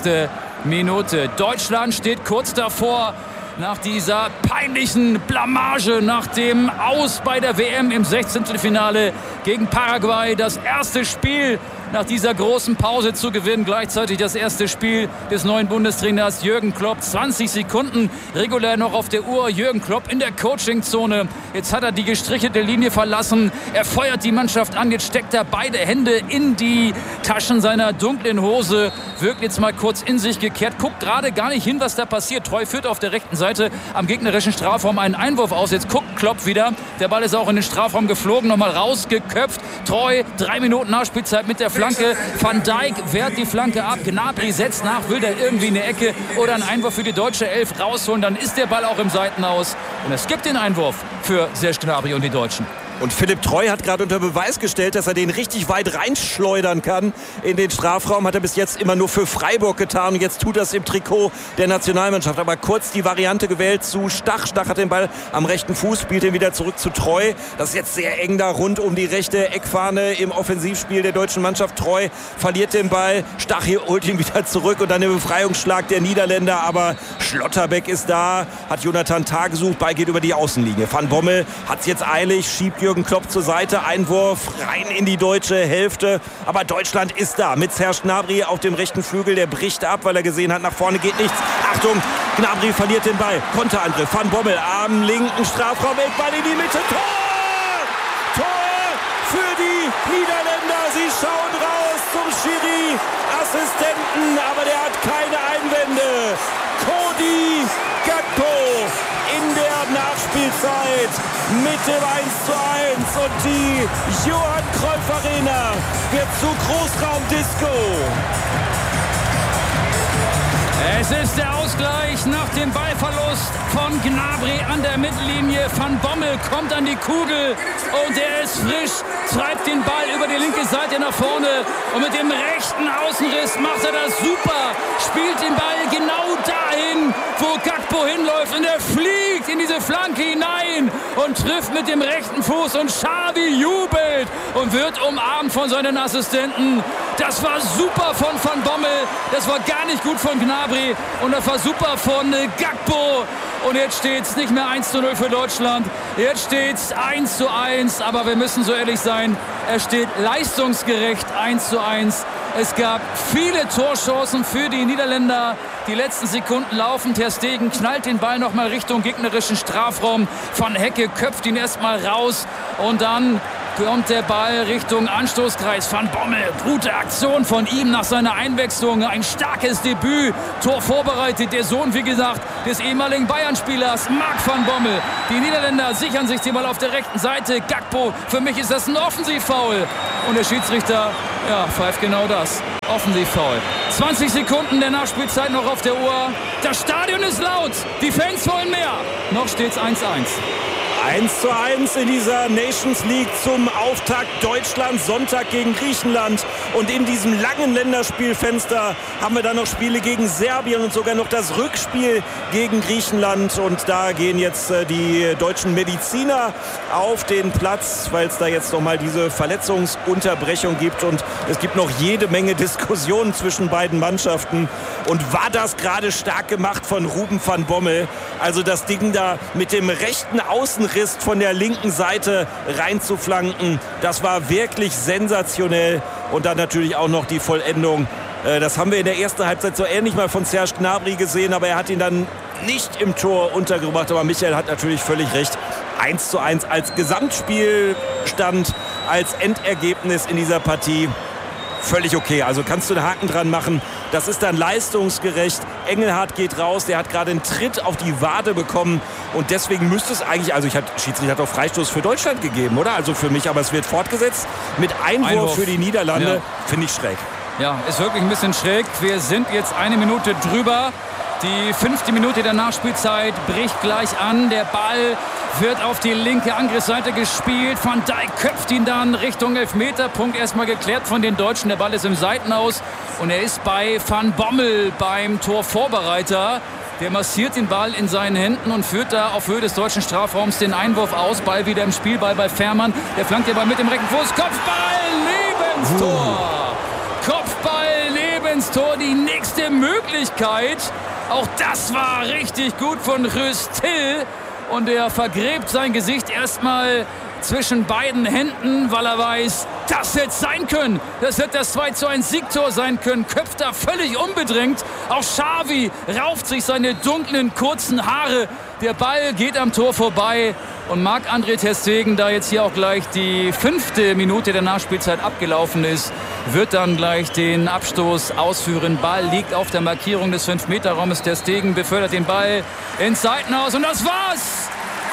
Minute. Deutschland steht kurz davor, nach dieser peinlichen Blamage, nach dem Aus bei der WM im 16. Finale gegen Paraguay, das erste Spiel nach dieser großen Pause zu gewinnen. Gleichzeitig das erste Spiel des neuen Bundestrainers Jürgen Klopp. 20 Sekunden regulär noch auf der Uhr. Jürgen Klopp in der Coachingzone. Jetzt hat er die gestrichelte Linie verlassen. Er feuert die Mannschaft an. Jetzt steckt er beide Hände in die Taschen seiner dunklen Hose. Wirkt jetzt mal kurz in sich gekehrt. Guckt gerade gar nicht hin, was da passiert. Treu führt auf der rechten Seite am gegnerischen Strafraum einen Einwurf aus. Jetzt guckt Klopp wieder. Der Ball ist auch in den Strafraum geflogen. Nochmal rausgeköpft. Treu, 3 Minuten Nachspielzeit mit der Flanke. Van Dijk wehrt die Flanke ab. Gnabry setzt nach. Will der irgendwie eine Ecke oder einen Einwurf für die deutsche Elf rausholen. Dann ist der Ball auch im Seitenaus. Und es gibt den Einwurf für Serge Gnabry und die Deutschen. Und Philipp Treu hat gerade unter Beweis gestellt, dass er den richtig weit reinschleudern kann in den Strafraum. Hat er bis jetzt immer nur für Freiburg getan. Und jetzt tut er es im Trikot der Nationalmannschaft. Aber kurz die Variante gewählt zu Stach. Stach hat den Ball am rechten Fuß, spielt ihn wieder zurück zu Treu. Das ist jetzt sehr eng da rund um die rechte Eckfahne im Offensivspiel der deutschen Mannschaft. Treu verliert den Ball. Stach holt ihn wieder zurück und dann der Befreiungsschlag der Niederländer. Aber Schlotterbeck ist da, hat Jonathan Tah gesucht. Ball geht über die Außenlinie. Van Bommel hat es jetzt eilig, schiebt Jürgen Klopp zur Seite, Einwurf rein in die deutsche Hälfte, aber Deutschland ist da mit Serge Gnabry auf dem rechten Flügel, der bricht ab, weil er gesehen hat, nach vorne geht nichts. Achtung, Gnabry verliert den Ball, Konterangriff, Van Bommel am linken Strafraum, Eckball in die Mitte, Tor! Tor für die Niederländer, sie schauen raus zum Schiri-Assistenten, aber der hat keine Einwände. Cody Gakpo in der Nachspielzeit mit dem 1:1 und die Johann Cruyff Arena wird zu Großraumdisco. Es ist der Ausgleich nach dem Ballverlust von Gnabry an der Mittellinie. Van Bommel kommt an die Kugel und er ist frisch, treibt den Ball über die linke Seite nach vorne und mit dem rechten Außenriss macht er das super, spielt den Ball genau dahin, wo Gakpo hinläuft und er fliegt in diese Flanke hinein und trifft mit dem rechten Fuß und schade Xavi jubelt und wird umarmt von seinen Assistenten. Das war super von Van Bommel, das war gar nicht gut von Gnabry und das war super von Gakpo. Und jetzt steht es nicht mehr 1:0 für Deutschland, jetzt steht es 1:1, aber wir müssen so ehrlich sein, es steht leistungsgerecht 1:1. Es gab viele Torchancen für die Niederländer. Die letzten Sekunden laufen. Ter Stegen knallt den Ball nochmal Richtung gegnerischen Strafraum. Van Hecke köpft ihn erstmal raus. Und dann kommt der Ball Richtung Anstoßkreis. Van Bommel, gute Aktion von ihm nach seiner Einwechslung. Ein starkes Debüt. Tor vorbereitet. Der Sohn, wie gesagt, des ehemaligen Bayern-Spielers Marc van Bommel. Die Niederländer sichern sich den Ball auf der rechten Seite. Gakpo, für mich ist das ein Offensivfoul. Und der Schiedsrichter, pfeift genau das. Offensivfoul. 20 Sekunden der Nachspielzeit noch auf der Uhr. Das Stadion ist laut. Die Fans wollen mehr. Noch steht's 1:1. 1:1 in dieser Nations League zum Auftakt Deutschland, Sonntag gegen Griechenland. Und in diesem langen Länderspielfenster haben wir dann noch Spiele gegen Serbien und sogar noch das Rückspiel gegen Griechenland. Und da gehen jetzt die deutschen Mediziner auf den Platz, weil es da jetzt nochmal diese Verletzungsunterbrechung gibt. Und es gibt noch jede Menge Diskussionen zwischen beiden Mannschaften. Und war das gerade stark gemacht von Ruben van Bommel? Also das Ding da mit dem rechten Außenriss von der linken Seite reinzuflanken, das war wirklich sensationell. Und dann natürlich auch noch die Vollendung. Das haben wir in der ersten Halbzeit so ähnlich mal von Serge Gnabry gesehen, aber er hat ihn dann nicht im Tor untergebracht. Aber Michael hat natürlich völlig recht. 1:1 als Gesamtspielstand, als Endergebnis in dieser Partie. Völlig okay, also kannst du einen Haken dran machen. Das ist dann leistungsgerecht. Engelhardt geht raus, der hat gerade einen Tritt auf die Wade bekommen. Und deswegen müsste es eigentlich, Schiedsrichter hat auch Freistoß für Deutschland gegeben, oder? Also für mich, aber es wird fortgesetzt mit Einwurf für die Niederlande. Ja. Finde ich schräg. Ja, ist wirklich ein bisschen schräg. Wir sind jetzt 1 Minute drüber. Die 5. Minute der Nachspielzeit bricht gleich an. Der Ball wird auf die linke Angriffsseite gespielt. Van Dijk köpft ihn dann Richtung Elfmeterpunkt. Erstmal geklärt von den Deutschen. Der Ball ist im Seitenaus. Und er ist bei Van Bommel, beim Torvorbereiter. Der massiert den Ball in seinen Händen und führt da auf Höhe des deutschen Strafraums den Einwurf aus. Ball wieder im Spiel, Ball bei Fährmann. Der flankt den Ball mit dem rechten Fuß. Kopfball, Lebenstor! Kopfball, Lebenstor, die nächste Möglichkeit. Auch das war richtig gut von Röstil. Und er vergräbt sein Gesicht erstmal zwischen beiden Händen, weil er weiß, das hätte sein können. Das hätte das 2:1 Siegtor sein können. Köpft da völlig unbedrängt. Auch Xavi rauft sich seine dunklen, kurzen Haare. Der Ball geht am Tor vorbei. Und Marc-André ter Stegen, da jetzt hier auch gleich die 5. Minute der Nachspielzeit abgelaufen ist, wird dann gleich den Abstoß ausführen. Ball liegt auf der Markierung des 5-Meter-Raumes. Ter Stegen befördert den Ball ins Seitenhaus. Und das war's.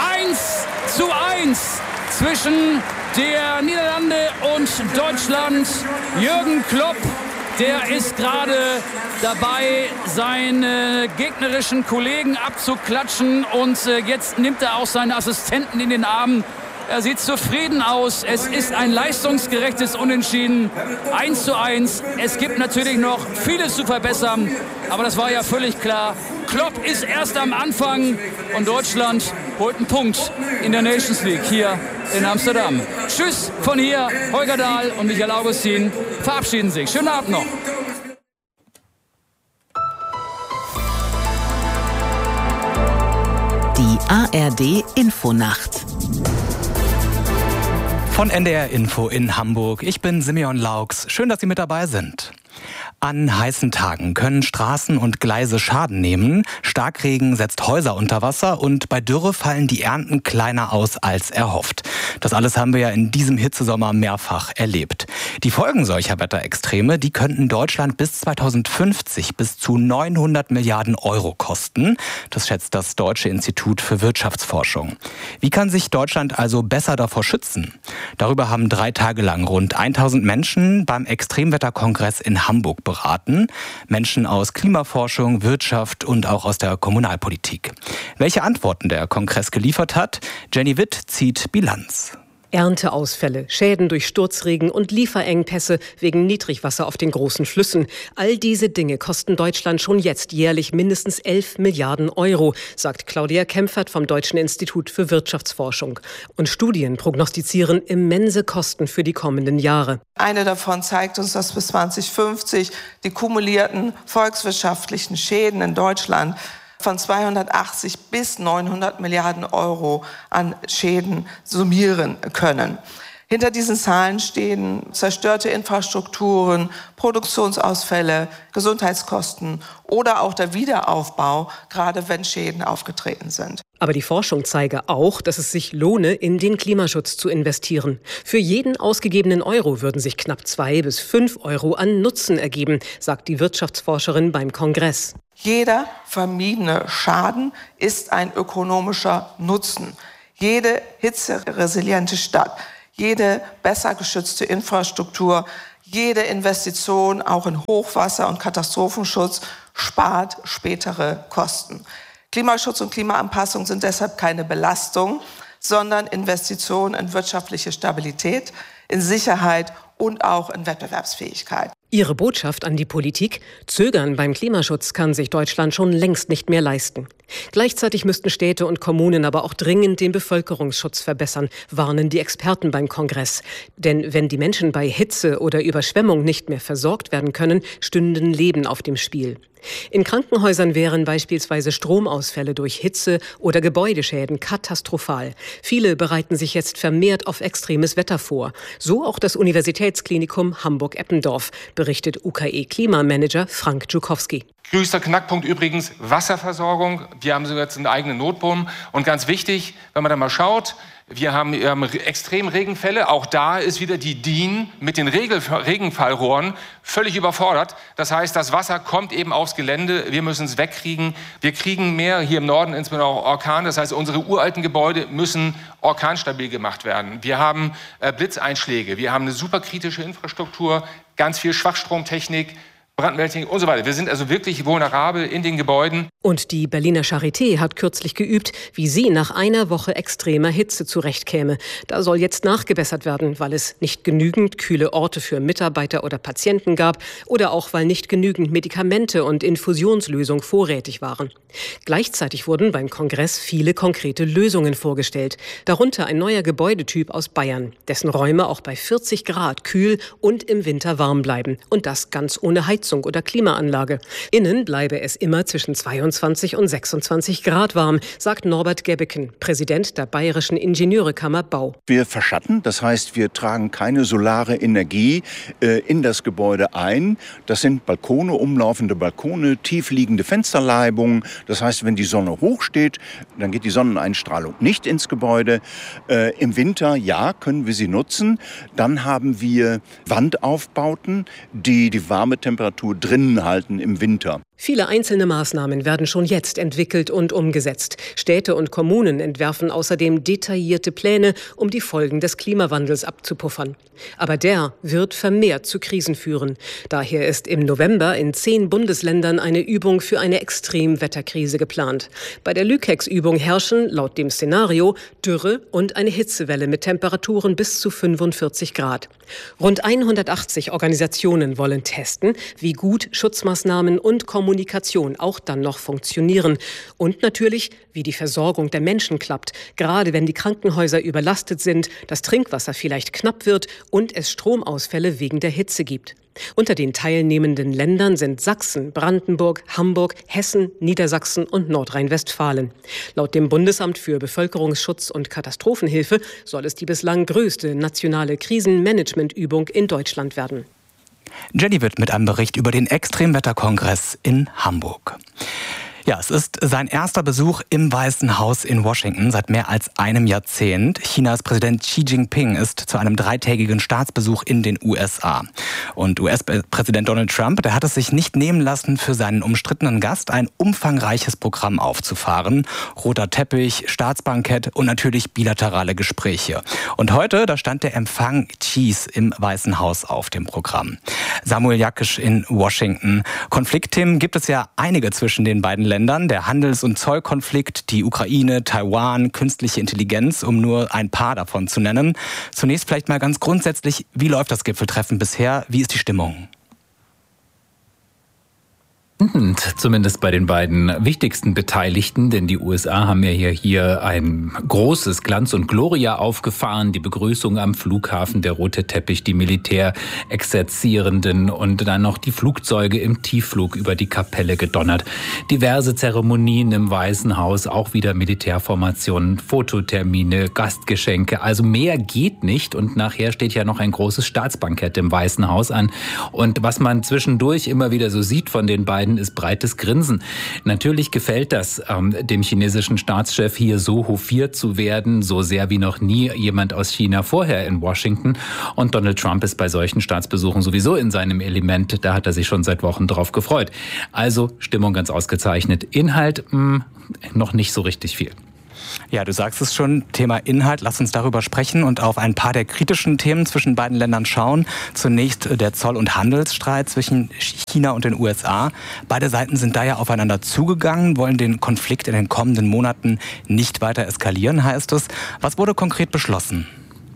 1:1 zwischen der Niederlande und Deutschland. Jürgen Klopp, der ist gerade dabei, seine gegnerischen Kollegen abzuklatschen. Und jetzt nimmt er auch seine Assistenten in den Arm. Er sieht zufrieden aus. Es ist ein leistungsgerechtes Unentschieden. 1:1. Es gibt natürlich noch vieles zu verbessern. Aber das war ja völlig klar. Klopp ist erst am Anfang. Und Deutschland holt einen Punkt in der Nations League hier in Amsterdam. Tschüss von hier. Holger Dahl und Michael Augustin verabschieden sich. Schönen Abend noch. Die ARD Infonacht. Von NDR Info in Hamburg. Ich bin Simeon Laux. Schön, dass Sie mit dabei sind. An heißen Tagen können Straßen und Gleise Schaden nehmen. Starkregen setzt Häuser unter Wasser und bei Dürre fallen die Ernten kleiner aus als erhofft. Das alles haben wir ja in diesem Hitzesommer mehrfach erlebt. Die Folgen solcher Wetterextreme, die könnten Deutschland bis 2050 bis zu 900 Milliarden Euro kosten. Das schätzt das Deutsche Institut für Wirtschaftsforschung. Wie kann sich Deutschland also besser davor schützen? Darüber haben 3 Tage lang rund 1000 Menschen beim Extremwetterkongress in Hamburg beraten. Menschen aus Klimaforschung, Wirtschaft und auch aus der Kommunalpolitik. Welche Antworten der Kongress geliefert hat, Jenny Witt zieht Bilanz. Ernteausfälle, Schäden durch Sturzregen und Lieferengpässe wegen Niedrigwasser auf den großen Flüssen. All diese Dinge kosten Deutschland schon jetzt jährlich mindestens 11 Milliarden Euro, sagt Claudia Kempfert vom Deutschen Institut für Wirtschaftsforschung. Und Studien prognostizieren immense Kosten für die kommenden Jahre. Eine davon zeigt uns, dass bis 2050 die kumulierten volkswirtschaftlichen Schäden in Deutschland von 280 bis 900 Milliarden Euro an Schäden summieren können. Hinter diesen Zahlen stehen zerstörte Infrastrukturen, Produktionsausfälle, Gesundheitskosten oder auch der Wiederaufbau, gerade wenn Schäden aufgetreten sind. Aber die Forschung zeige auch, dass es sich lohne, in den Klimaschutz zu investieren. Für jeden ausgegebenen Euro würden sich knapp 2 bis 5 Euro an Nutzen ergeben, sagt die Wirtschaftsforscherin beim Kongress. Jeder vermiedene Schaden ist ein ökonomischer Nutzen. Jede hitzeresiliente Stadt, jede besser geschützte Infrastruktur, jede Investition auch in Hochwasser- und Katastrophenschutz spart spätere Kosten. Klimaschutz und Klimaanpassung sind deshalb keine Belastung, sondern Investitionen in wirtschaftliche Stabilität, in Sicherheit und auch in Wettbewerbsfähigkeit. Ihre Botschaft an die Politik: Zögern beim Klimaschutz kann sich Deutschland schon längst nicht mehr leisten. Gleichzeitig müssten Städte und Kommunen aber auch dringend den Bevölkerungsschutz verbessern, warnen die Experten beim Kongress. Denn wenn die Menschen bei Hitze oder Überschwemmung nicht mehr versorgt werden können, stünden Leben auf dem Spiel. In Krankenhäusern wären beispielsweise Stromausfälle durch Hitze oder Gebäudeschäden katastrophal. Viele bereiten sich jetzt vermehrt auf extremes Wetter vor. So auch das Universitätsklinikum Hamburg-Eppendorf, berichtet UKE-Klimamanager Frank Dżukowski. Größter Knackpunkt übrigens Wasserversorgung. Wir haben sogar jetzt einen eigenen Notboom. Und ganz wichtig, wenn man da mal schaut, wir haben extrem Regenfälle. Auch da ist wieder die DIN mit den Regenfallrohren völlig überfordert. Das heißt, das Wasser kommt eben aufs Gelände. Wir müssen es wegkriegen. Wir kriegen mehr hier im Norden, insbesondere auch Orkan. Das heißt, unsere uralten Gebäude müssen orkanstabil gemacht werden. Wir haben Blitzeinschläge. Wir haben eine superkritische Infrastruktur, ganz viel Schwachstromtechnik, Brandmeldtechnik und so weiter. Wir sind also wirklich vulnerabel in den Gebäuden. Und die Berliner Charité hat kürzlich geübt, wie sie nach einer Woche extremer Hitze zurechtkäme. Da soll jetzt nachgebessert werden, weil es nicht genügend kühle Orte für Mitarbeiter oder Patienten gab oder auch weil nicht genügend Medikamente und Infusionslösung vorrätig waren. Gleichzeitig wurden beim Kongress viele konkrete Lösungen vorgestellt. Darunter ein neuer Gebäudetyp aus Bayern, dessen Räume auch bei 40 Grad kühl und im Winter warm bleiben. Und das ganz ohne Heizung oder Klimaanlage. Innen bleibe es immer zwischen 22 und 26 Grad warm, sagt Norbert Gebbeken, Präsident der Bayerischen Ingenieurekammer Bau. Wir verschatten, das heißt, wir tragen keine solare Energie in das Gebäude ein. Das sind Balkone, umlaufende Balkone, tiefliegende Fensterleibungen. Das heißt, wenn die Sonne hoch steht, dann geht die Sonneneinstrahlung nicht ins Gebäude. Im Winter, ja, können wir sie nutzen. Dann haben wir Wandaufbauten, die die warme Temperatur drinnen halten im Winter. Viele einzelne Maßnahmen werden schon jetzt entwickelt und umgesetzt. Städte und Kommunen entwerfen außerdem detaillierte Pläne, um die Folgen des Klimawandels abzupuffern. Aber der wird vermehrt zu Krisen führen. Daher ist im November in 10 Bundesländern eine Übung für eine Extremwetterkrise geplant. Bei der Lükex-Übung herrschen laut dem Szenario Dürre und eine Hitzewelle mit Temperaturen bis zu 45 Grad. Rund 180 Organisationen wollen testen, wie gut Schutzmaßnahmen und Kommunikation auch dann noch funktionieren. Und natürlich, wie die Versorgung der Menschen klappt, gerade wenn die Krankenhäuser überlastet sind, das Trinkwasser vielleicht knapp wird und es Stromausfälle wegen der Hitze gibt. Unter den teilnehmenden Ländern sind Sachsen, Brandenburg, Hamburg, Hessen, Niedersachsen und Nordrhein-Westfalen. Laut dem Bundesamt für Bevölkerungsschutz und Katastrophenhilfe soll es die bislang größte nationale Krisenmanagementübung in Deutschland werden. Jenny wird mit einem Bericht über den Extremwetterkongress in Hamburg. Ja, es ist sein erster Besuch im Weißen Haus in Washington seit mehr als einem Jahrzehnt. Chinas Präsident Xi Jinping ist zu einem 3-tägigen Staatsbesuch in den USA. Und US-Präsident Donald Trump, der hat es sich nicht nehmen lassen, für seinen umstrittenen Gast ein umfangreiches Programm aufzufahren. Roter Teppich, Staatsbankett und natürlich bilaterale Gespräche. Und heute, da stand der Empfang Xis im Weißen Haus auf dem Programm. Samuel Jakisch in Washington. Konfliktthemen gibt es ja einige zwischen den beiden Ländern. Ländern, der Handels- und Zollkonflikt, die Ukraine, Taiwan, künstliche Intelligenz, um nur ein paar davon zu nennen. Zunächst vielleicht mal ganz grundsätzlich, wie läuft das Gipfeltreffen bisher? Wie ist die Stimmung? Zumindest bei den beiden wichtigsten Beteiligten, denn die USA haben ja hier ein großes Glanz und Gloria aufgefahren, die Begrüßung am Flughafen, der rote Teppich, die Militärexerzierenden und dann noch die Flugzeuge im Tiefflug über die Kapelle gedonnert. Diverse Zeremonien im Weißen Haus, auch wieder Militärformationen, Fototermine, Gastgeschenke, also mehr geht nicht und nachher steht ja noch ein großes Staatsbankett im Weißen Haus an und was man zwischendurch immer wieder so sieht von den beiden, ist breites Grinsen. Natürlich gefällt das dem chinesischen Staatschef, hier so hofiert zu werden, so sehr wie noch nie jemand aus China vorher in Washington. Und Donald Trump ist bei solchen Staatsbesuchen sowieso in seinem Element. Da hat er sich schon seit Wochen drauf gefreut. Also Stimmung ganz ausgezeichnet. Inhalt noch nicht so richtig viel. Ja, du sagst es schon, Thema Inhalt. Lass uns darüber sprechen und auf ein paar der kritischen Themen zwischen beiden Ländern schauen. Zunächst der Zoll- und Handelsstreit zwischen China und den USA. Beide Seiten sind da ja aufeinander zugegangen, wollen den Konflikt in den kommenden Monaten nicht weiter eskalieren, heißt es. Was wurde konkret beschlossen?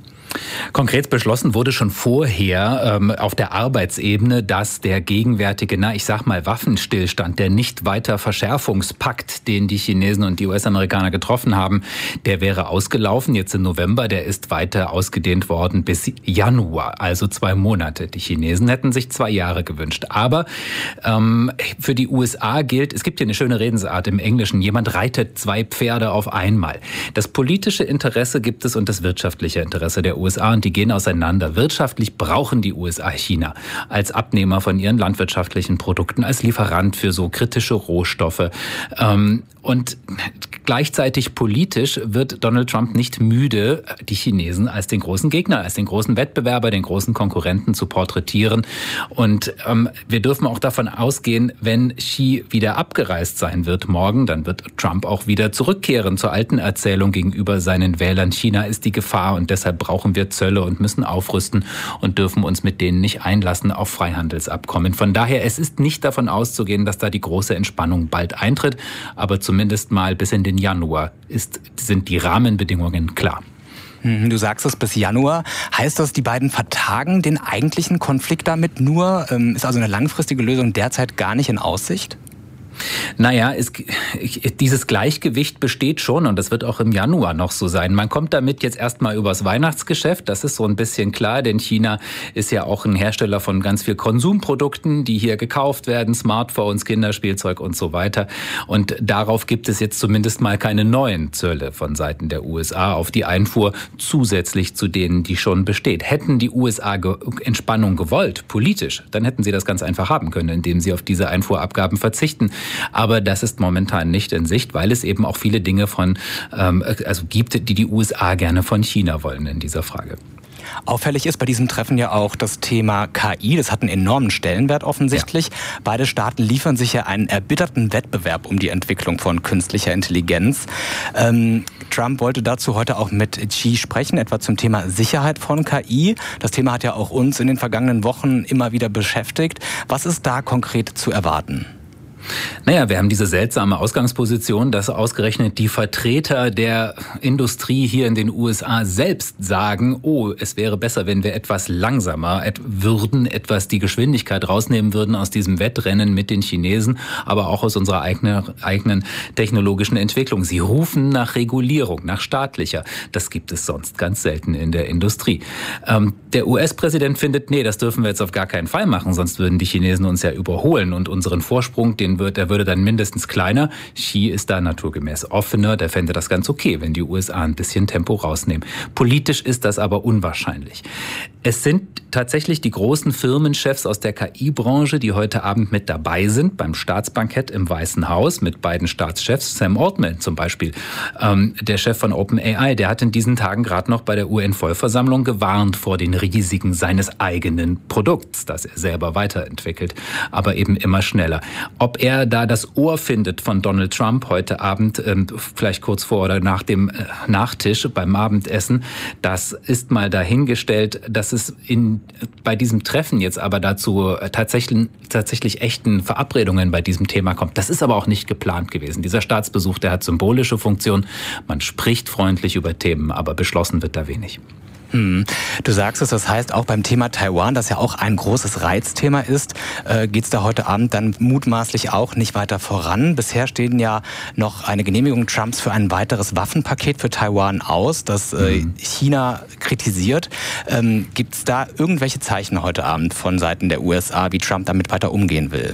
Konkret beschlossen wurde schon vorher auf der Arbeitsebene, dass der gegenwärtige, Waffenstillstand, der Nicht-Weiter-Verschärfungspakt, den die Chinesen und die US-Amerikaner getroffen haben, der wäre ausgelaufen, jetzt im November, der ist weiter ausgedehnt worden bis Januar, also 2 Monate. Die Chinesen hätten sich 2 Jahre gewünscht. Aber für die USA gilt, es gibt hier eine schöne Redensart im Englischen, jemand reitet 2 Pferde auf einmal. Das politische Interesse gibt es und das wirtschaftliche Interesse der USA und die gehen auseinander. Wirtschaftlich brauchen die USA China als Abnehmer von ihren landwirtschaftlichen Produkten, als Lieferant für so kritische Rohstoffe. Und gleichzeitig politisch wird Donald Trump nicht müde, die Chinesen als den großen Gegner, als den großen Wettbewerber, den großen Konkurrenten zu porträtieren. Und wir dürfen auch davon ausgehen, wenn Xi wieder abgereist sein wird morgen, dann wird Trump auch wieder zurückkehren zur alten Erzählung gegenüber seinen Wählern. China ist die Gefahr und deshalb brauchen wir Zölle und müssen aufrüsten und dürfen uns mit denen nicht einlassen auf Freihandelsabkommen. Von daher, es ist nicht davon auszugehen, dass da die große Entspannung bald eintritt, aber zumindest mal bis in den Januar sind die Rahmenbedingungen klar. Du sagst es bis Januar. Heißt das, die beiden vertagen den eigentlichen Konflikt damit nur? Ist also eine langfristige Lösung derzeit gar nicht in Aussicht? Naja, dieses Gleichgewicht besteht schon und das wird auch im Januar noch so sein. Man kommt damit jetzt erstmal übers Weihnachtsgeschäft, das ist so ein bisschen klar, denn China ist ja auch ein Hersteller von ganz viel Konsumprodukten, die hier gekauft werden, Smartphones, Kinderspielzeug und so weiter. Und darauf gibt es jetzt zumindest mal keine neuen Zölle von Seiten der USA auf die Einfuhr, zusätzlich zu denen, die schon besteht. Hätten die USA Entspannung gewollt, politisch, dann hätten sie das ganz einfach haben können, indem sie auf diese Einfuhrabgaben verzichten. Aber das ist momentan nicht in Sicht, weil es eben auch viele Dinge gibt, die USA gerne von China wollen in dieser Frage. Auffällig ist bei diesem Treffen ja auch das Thema KI. Das hat einen enormen Stellenwert offensichtlich. Ja. Beide Staaten liefern sich ja einen erbitterten Wettbewerb um die Entwicklung von künstlicher Intelligenz. Trump wollte dazu heute auch mit Xi sprechen, etwa zum Thema Sicherheit von KI. Das Thema hat ja auch uns in den vergangenen Wochen immer wieder beschäftigt. Was ist da konkret zu erwarten? Naja, wir haben diese seltsame Ausgangsposition, dass ausgerechnet die Vertreter der Industrie hier in den USA selbst sagen, es wäre besser, wenn wir etwas langsamer würden, etwas die Geschwindigkeit rausnehmen würden aus diesem Wettrennen mit den Chinesen, aber auch aus unserer eigenen technologischen Entwicklung. Sie rufen nach Regulierung, nach staatlicher. Das gibt es sonst ganz selten in der Industrie. Der US-Präsident findet, das dürfen wir jetzt auf gar keinen Fall machen, sonst würden die Chinesen uns ja überholen und unseren Vorsprung, der würde dann mindestens kleiner. Xi ist da naturgemäß offener, der fände das ganz okay, wenn die USA ein bisschen Tempo rausnehmen. Politisch ist das aber unwahrscheinlich. Es sind tatsächlich die großen Firmenchefs aus der KI-Branche, die heute Abend mit dabei sind, beim Staatsbankett im Weißen Haus mit beiden Staatschefs. Sam Altman zum Beispiel, der Chef von OpenAI, der hat in diesen Tagen gerade noch bei der UN-Vollversammlung gewarnt vor den Risiken seines eigenen Produkts, das er selber weiterentwickelt, aber eben immer schneller. Ob ob er da das Ohr findet von Donald Trump heute Abend, vielleicht kurz vor oder nach dem Nachtisch beim Abendessen, das ist mal dahingestellt. Dass es bei diesem Treffen jetzt aber dazu tatsächlich echten Verabredungen bei diesem Thema kommt, das ist aber auch nicht geplant gewesen. Dieser Staatsbesuch, der hat symbolische Funktion. Man spricht freundlich über Themen, aber beschlossen wird da wenig. Du sagst es, das heißt auch beim Thema Taiwan, das ja auch ein großes Reizthema ist, geht es da heute Abend dann mutmaßlich auch nicht weiter voran. Bisher stehen ja noch eine Genehmigung Trumps für ein weiteres Waffenpaket für Taiwan aus, das China kritisiert. Gibt es da irgendwelche Zeichen heute Abend von Seiten der USA, wie Trump damit weiter umgehen will?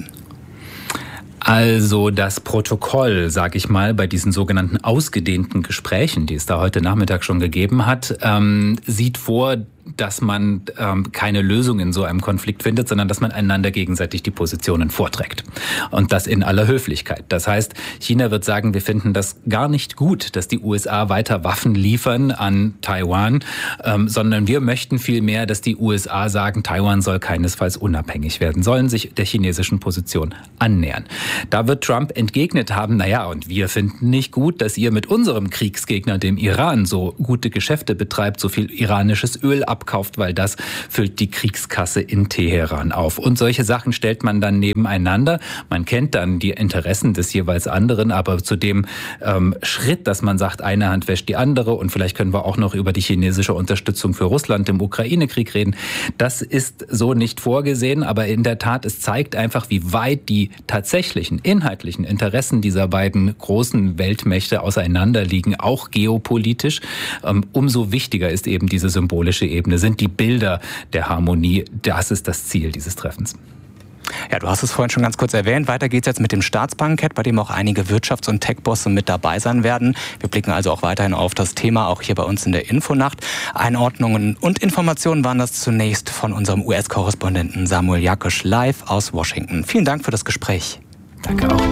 Also das Protokoll, sag ich mal, bei diesen sogenannten ausgedehnten Gesprächen, die es da heute Nachmittag schon gegeben hat, sieht vor, dass man keine Lösung in so einem Konflikt findet, sondern dass man einander gegenseitig die Positionen vorträgt. Und das in aller Höflichkeit. Das heißt, China wird sagen, wir finden das gar nicht gut, dass die USA weiter Waffen liefern an Taiwan, sondern wir möchten vielmehr, dass die USA sagen, Taiwan soll keinesfalls unabhängig werden, sollen sich der chinesischen Position annähern. Da wird Trump entgegnet haben, naja, und wir finden nicht gut, dass ihr mit unserem Kriegsgegner, dem Iran, so gute Geschäfte betreibt, so viel iranisches Öl abkauft, weil das füllt die Kriegskasse in Teheran auf. Und solche Sachen stellt man dann nebeneinander. Man kennt dann die Interessen des jeweils anderen, aber zu dem Schritt, dass man sagt, eine Hand wäscht die andere und vielleicht können wir auch noch über die chinesische Unterstützung für Russland im Ukraine-Krieg reden, das ist so nicht vorgesehen, aber in der Tat, es zeigt einfach, wie weit die tatsächlichen inhaltlichen Interessen dieser beiden großen Weltmächte auseinanderliegen, auch geopolitisch. Umso wichtiger ist eben diese symbolische Ebene, sind die Bilder der Harmonie. Das ist das Ziel dieses Treffens. Ja, du hast es vorhin schon ganz kurz erwähnt. Weiter geht's jetzt mit dem Staatsbankett, bei dem auch einige Wirtschafts- und Tech-Bosse mit dabei sein werden. Wir blicken also auch weiterhin auf das Thema, auch hier bei uns in der Infonacht. Einordnungen und Informationen waren das zunächst von unserem US-Korrespondenten Samuel Jakosch live aus Washington. Vielen Dank für das Gespräch. Danke auch.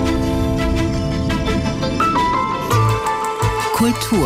Kultur.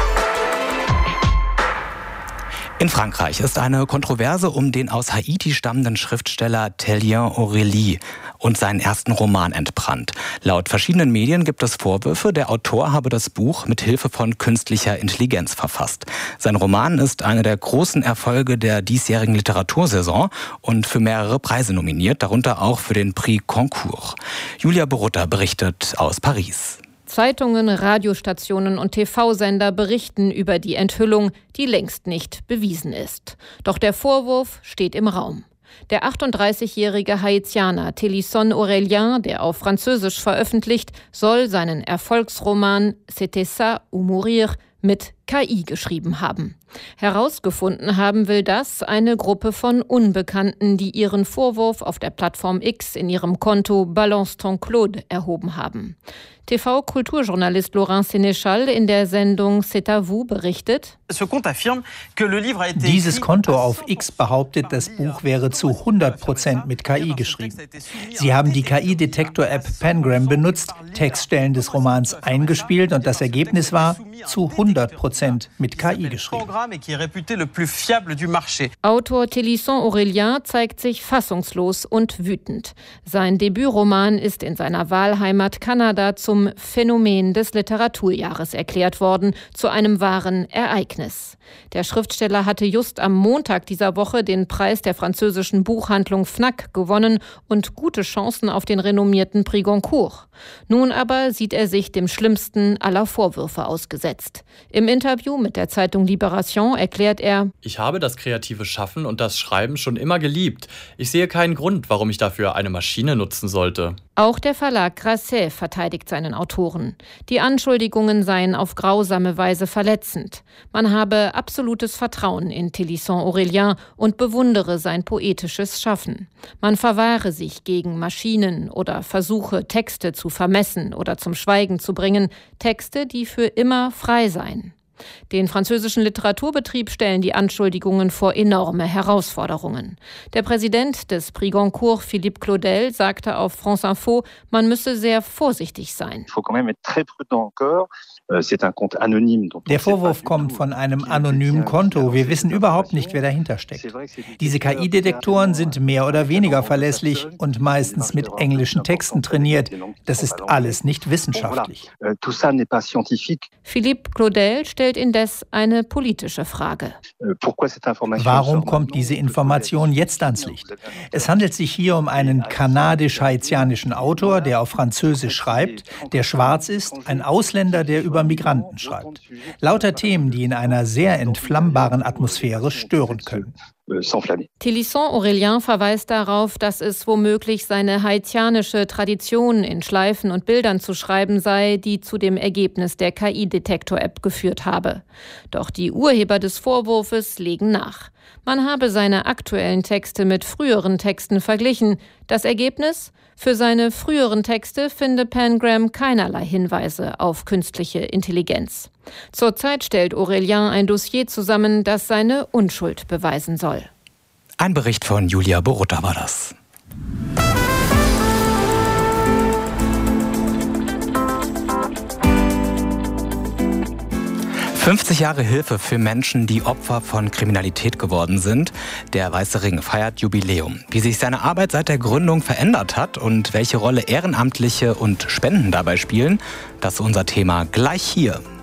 In Frankreich ist eine Kontroverse um den aus Haiti stammenden Schriftsteller Télien Aurélie und seinen ersten Roman entbrannt. Laut verschiedenen Medien gibt es Vorwürfe, der Autor habe das Buch mit Hilfe von künstlicher Intelligenz verfasst. Sein Roman ist einer der großen Erfolge der diesjährigen Literatursaison und für mehrere Preise nominiert, darunter auch für den Prix Goncourt. Julia Borutta berichtet aus Paris. Zeitungen, Radiostationen und TV-Sender berichten über die Enthüllung, die längst nicht bewiesen ist. Doch der Vorwurf steht im Raum. Der 38-jährige Haitianer Télisson Aurélien, der auf Französisch veröffentlicht, soll seinen Erfolgsroman C'était ça ou mourir mit KI geschrieben haben. Herausgefunden haben will das eine Gruppe von Unbekannten, die ihren Vorwurf auf der Plattform X in ihrem Konto Balance ton Claude erhoben haben. TV-Kulturjournalist Laurent Sénéchal in der Sendung C'est à vous berichtet: Dieses Konto auf X behauptet, das Buch wäre zu 100% mit KI geschrieben. Sie haben die KI-Detektor-App Pangram benutzt, Textstellen des Romans eingespielt und das Ergebnis war zu 100% mit KI geschrieben. Autor Télisson Aurélien zeigt sich fassungslos und wütend. Sein Debütroman ist in seiner Wahlheimat Kanada zum Phänomen des Literaturjahres erklärt worden, zu einem wahren Ereignis. Der Schriftsteller hatte just am Montag dieser Woche den Preis der französischen Buchhandlung Fnac gewonnen und gute Chancen auf den renommierten Prix Goncourt. Nun aber sieht er sich dem schlimmsten aller Vorwürfe ausgesetzt. Im Interview mit der Zeitung Libération erklärt er: Ich habe das kreative Schaffen und das Schreiben schon immer geliebt. Ich sehe keinen Grund, warum ich dafür eine Maschine nutzen sollte. Auch der Verlag Grasset verteidigt seinen Autoren. Die Anschuldigungen seien auf grausame Weise verletzend. Man habe absolutes Vertrauen in Télisson Aurélien und bewundere sein poetisches Schaffen. Man verwahre sich gegen Maschinen oder Versuche, Texte zu vermessen oder zum Schweigen zu bringen, Texte, die für immer frei seien. Den französischen Literaturbetrieb stellen die Anschuldigungen vor enorme Herausforderungen. Der Präsident des Prix Goncourt, Philippe Claudel, sagte auf France Info, man müsse sehr vorsichtig sein. Der Vorwurf kommt von einem anonymen Konto. Wir wissen überhaupt nicht, wer dahinter steckt. Diese KI-Detektoren sind mehr oder weniger verlässlich und meistens mit englischen Texten trainiert. Das ist alles nicht wissenschaftlich. Philippe Claudel stellt indes eine politische Frage. Warum kommt diese Information jetzt ans Licht? Es handelt sich hier um einen kanadisch-haitianischen Autor, der auf Französisch schreibt, der schwarz ist, ein Ausländer, der über Migranten schreibt. Lauter Themen, die in einer sehr entflammbaren Atmosphäre stören können. Télisson Aurélien verweist darauf, dass es womöglich seine haitianische Tradition in Schleifen und Bildern zu schreiben sei, die zu dem Ergebnis der KI-Detektor-App geführt habe. Doch die Urheber des Vorwurfs legen nach. Man habe seine aktuellen Texte mit früheren Texten verglichen. Das Ergebnis? Für seine früheren Texte finde Pangram keinerlei Hinweise auf künstliche Intelligenz. Zurzeit stellt Aurélien ein Dossier zusammen, das seine Unschuld beweisen soll. Ein Bericht von Julia Borutta war das. 50 Jahre Hilfe für Menschen, die Opfer von Kriminalität geworden sind. Der Weiße Ring feiert Jubiläum. Wie sich seine Arbeit seit der Gründung verändert hat und welche Rolle Ehrenamtliche und Spenden dabei spielen, das ist unser Thema gleich hier.